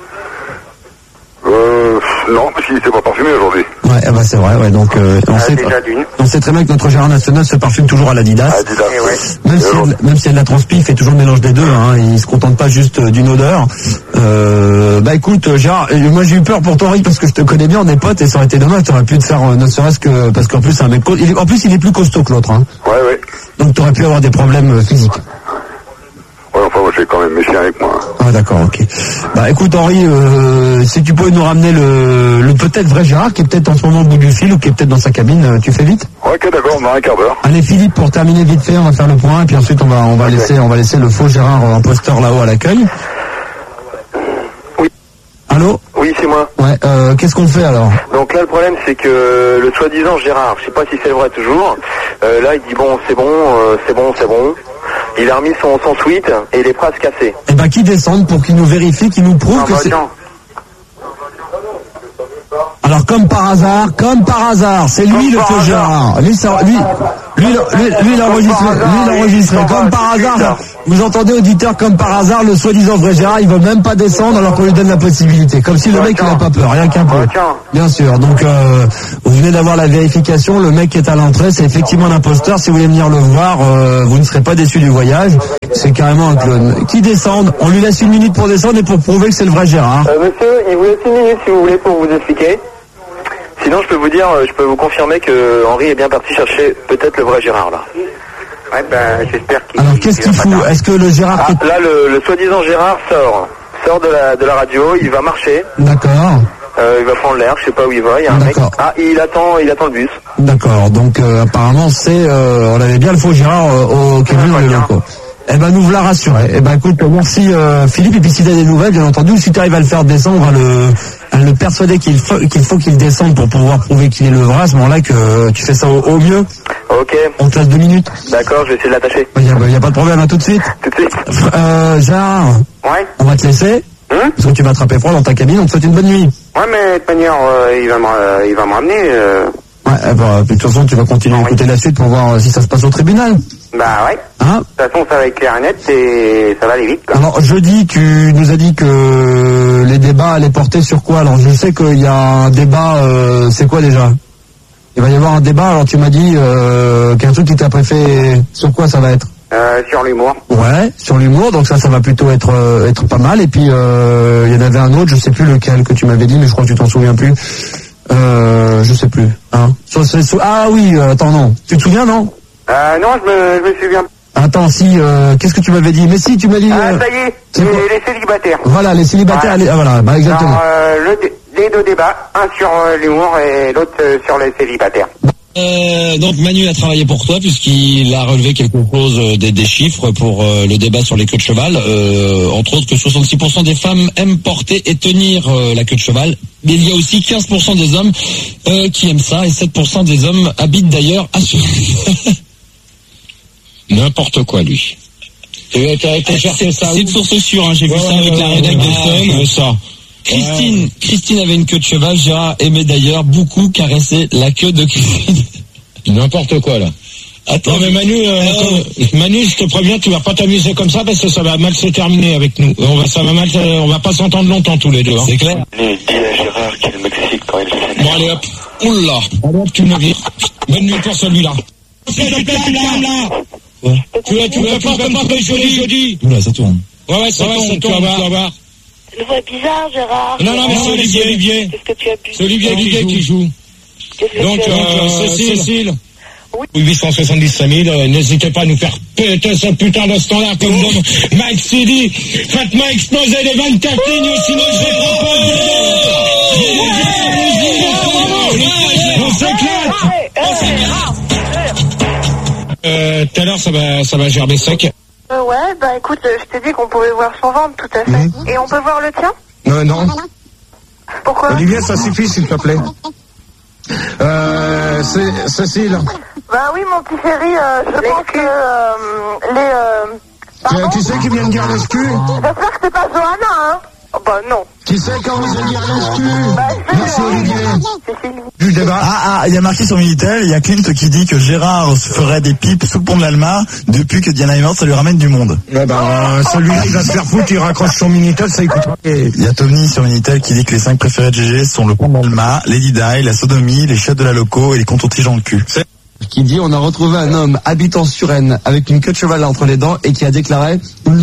D: Non, parce qu'il s'est pas parfumé aujourd'hui.
G: Ouais, c'est vrai, ouais, donc on sait très bien que notre Gérard national se parfume toujours à l'Adidas. Même si elle la transpi, il fait toujours le mélange des deux, hein, il se contente pas juste d'une odeur. Écoute, Gérard, moi j'ai eu peur pour toi, Henri, parce que je te connais bien, on est potes, et ça aurait été dommage, t'aurais pu te faire, ne serait-ce que, parce qu'en plus c'est un mec, en plus il est plus costaud que l'autre, hein.
D: Ouais.
G: Donc t'aurais pu avoir des problèmes physiques.
D: Ouais, enfin, moi j'ai quand quand même, mes chiens avec moi.
G: Ah d'accord, ok. Bah écoute Henri, si tu pouvais nous ramener le peut-être vrai Gérard qui est peut-être en ce moment au bout du fil ou qui est peut-être dans sa cabine, tu fais vite.
D: Ok, d'accord, dans un quart d'heure.
G: Allez Philippe, pour terminer vite fait, on va faire le point et puis ensuite on va laisser le faux Gérard imposteur là-haut à l'accueil.
N: Oui.
G: Allô?
N: Oui, c'est moi.
G: Ouais, qu'est-ce qu'on fait alors?
N: Donc là, le problème, c'est que le soi-disant Gérard, je sais pas si c'est vrai toujours, là, il dit bon, c'est bon. Il a remis son suite et il est prêt à se casser.
G: Eh ben, qui descende pour qu'il nous vérifie, qu'il nous prouve que c'est... Alors, comme par hasard, c'est lui le faux Gérard. Lui, il a enregistré. Comme par hasard, vous entendez, auditeur, comme par hasard, le soi-disant vrai Gérard, il veut même pas descendre alors qu'on lui donne la possibilité. Comme si le mec, il n'a pas peur, rien qu'un peu. Bien sûr. Donc, vous venez d'avoir la vérification, le mec qui est à l'entrée, c'est effectivement un imposteur. Si vous voulez venir le voir, vous ne serez pas déçus du voyage. C'est carrément un clone. Qui descende? On lui laisse 1 minute pour descendre et pour prouver que c'est le vrai Gérard.
N: Monsieur, il vous laisse 1 minute si vous voulez pour vous expliquer. Sinon, je peux vous confirmer que Henri est bien parti chercher peut-être le vrai Gérard, là. Ouais, ben, j'espère qu'il...
G: Alors, qu'est-ce qu'il fout? Est-ce que le Gérard...
N: Là, le soi-disant Gérard sort de la radio, il va marcher.
G: D'accord.
N: Il va prendre l'air, je sais pas où il va, il y a un mec. Ah, il attend le bus.
G: D'accord, donc apparemment on avait bien le faux Gérard au Kevin dans les locaux. Eh ben nous voilà rassurés. Eh ben écoute, merci Philippe, et puis si t'as des nouvelles, bien entendu, si tu arrives à le faire descendre, on va le persuader qu'il faut qu'il descende pour pouvoir prouver qu'il est le vrai, à ce moment-là que tu fais ça au mieux.
N: Ok.
G: On te laisse 2 minutes.
N: D'accord, je vais essayer de l'attacher.
G: Y a pas de problème, à tout de suite.
N: Tout de suite.
G: Gérard.
N: Ouais.
G: On va te laisser. Parce que tu vas attraper froid dans ta cabine, on te souhaite une bonne nuit.
N: Ouais, mais de toute manière, il va me ramener.
G: Ouais, bah, de toute façon, tu vas continuer à écouter la suite pour voir si ça se passe au tribunal.
N: Bah ouais.
G: Hein?
N: De toute façon, ça va être clair et net et ça va aller vite, quoi.
G: Alors, jeudi, tu nous as dit que les débats allaient porter sur quoi? Alors, je sais qu'il y a un débat, c'est quoi déjà? Il va y avoir un débat, alors tu m'as dit qu'il y a un truc qui t'a préféré. Sur quoi ça va être?
N: Sur l'humour.
G: Ouais, sur l'humour, donc ça va plutôt être pas mal. Et puis, il y en avait un autre, je sais plus lequel que tu m'avais dit, mais je crois que tu t'en souviens plus. Je sais plus. Hein. Ah oui, attends, non. Tu te souviens, non?
N: Non, je me souviens.
G: Attends, si, qu'est-ce que tu m'avais dit? Mais si, tu m'as dit...
N: Ah, ça y est, les célibataires.
G: Voilà, les célibataires,
N: ouais.
G: Voilà, bah exactement.
N: Alors, les 2 débats, un sur l'humour et l'autre sur les célibataires.
O: Donc Manu a travaillé pour toi puisqu'il a relevé quelque chose des chiffres pour le débat sur les queues de cheval, entre autres que 66% des femmes aiment porter et tenir la queue de cheval, mais il y a aussi 15% des hommes qui aiment ça et 7% des hommes habitent d'ailleurs assurés. N'importe quoi lui. C'est une source sûre, hein, j'ai vu ça avec la rédac de ça. Christine avait une queue de cheval, Gérard aimait d'ailleurs beaucoup caresser la queue de Christine. N'importe quoi là. Attends, mais Manu, je te préviens, tu vas pas t'amuser comme ça parce que ça va mal se terminer avec nous. On va pas s'entendre longtemps tous les deux. Hein. C'est clair.
N: Dis à Gérard qu'il est au Mexique quand il fait.
O: Bon allez hop. Oula. Allez, tu me vires. Bonne nuit pour celui-là. Tu vas pas jeudi. Oula, ça tourne. Ouais, ça tourne, tu vas voir.
B: Le voix bizarre, Gérard.
O: Non, mais c'est Olivier.
B: Qu'est-ce que tu as bu?
O: C'est Olivier qui joue. Donc, Cécile.
B: Oui.
O: 875 000, n'hésitez pas à nous faire péter ce putain de standard comme Mike Sidi. Faites-moi exploser les 24 lignes, sinon je s'éclate. Tout à l'heure, ça va gerber sec.
B: Ouais, bah écoute, je t'ai dit qu'on pouvait voir son ventre, tout à fait. Et on peut voir le tien?
P: Non.
B: Pourquoi?
P: Olivier, ça suffit, s'il te plaît. C'est Cécile.
B: Bah oui, mon petit chéri, je pense que
P: Tu sais qui vient de dire les culs?
B: J'espère que c'est pas Johanna, hein? Oh, bah non.
P: Qui sait quand vous allez dire les culs? Merci Olivier.
Q: Du débat. Il y a marqué sur Minitel, il y a Clint qui dit que Gérard se ferait des pipes sous le pont de l'Alma depuis que Diana est morte, ça lui ramène du monde.
P: Ouais, celui-là, il va se faire foutre, il raccroche son Minitel, ça écoutera.
Q: Il y a Tony sur Minitel qui dit que les 5 préférés de GG sont le pont de l'Alma, Lady Di, la sodomie, les chiottes de la loco et les comptes dans le cul.
G: Qui dit on a retrouvé un homme habitant sur Rennes avec une queue de cheval entre les dents et qui a déclaré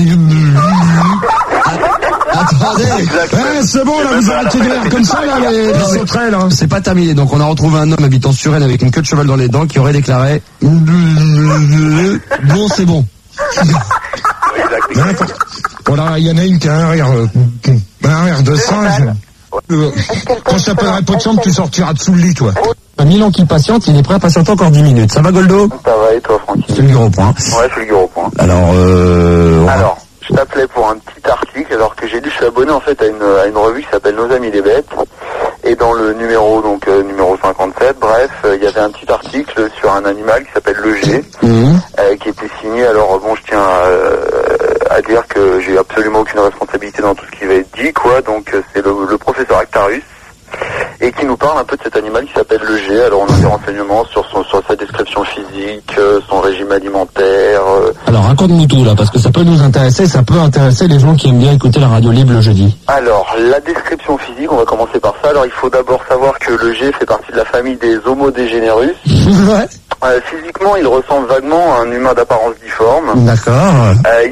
G: attendez,
P: c'est bon là, vous arrêtez de rire comme ça là, les sauterelles hein.
G: C'est pas terminé, donc on a retrouvé un homme habitant sur Rennes avec une queue de cheval dans les dents qui aurait déclaré bon c'est bon.
P: Voilà, il y en a une qui a un rire de singe. Quand je t'appellerai pot de chambre, tu sortiras dessous le lit, toi.
G: Milan qui patiente, il est prêt à patienter encore 10 minutes. Ça va, Goldo?
N: Ça va, et toi, Francky?
G: C'est le gros point.
N: Ouais, c'est le gros point.
G: Alors,
N: Alors, je t'appelais pour un petit article, alors que j'ai lu, je suis abonné en fait à une revue qui s'appelle Nos Amis les Bêtes. Et dans le numéro, numéro 57, bref, il y avait un petit article sur un animal qui s'appelle le G, qui était signé. Alors bon, je tiens à dire que j'ai absolument aucune responsabilité dans tout ce qui va être dit, quoi. Donc c'est le professeur Actarus, et qui nous parle un peu de cet animal qui s'appelle le G. Alors on a des renseignements sur sa description physique, son régime alimentaire.
G: Alors raconte-nous tout là, parce que ça peut nous intéresser, ça peut intéresser les gens qui aiment bien écouter la radio libre le jeudi.
N: Alors la description physique, on va commencer par ça. Alors il faut d'abord savoir que le G fait partie de la famille des Homo degenerus.
G: Ouais.
N: Physiquement, il ressemble vaguement à un humain d'apparence difforme.
G: D'accord.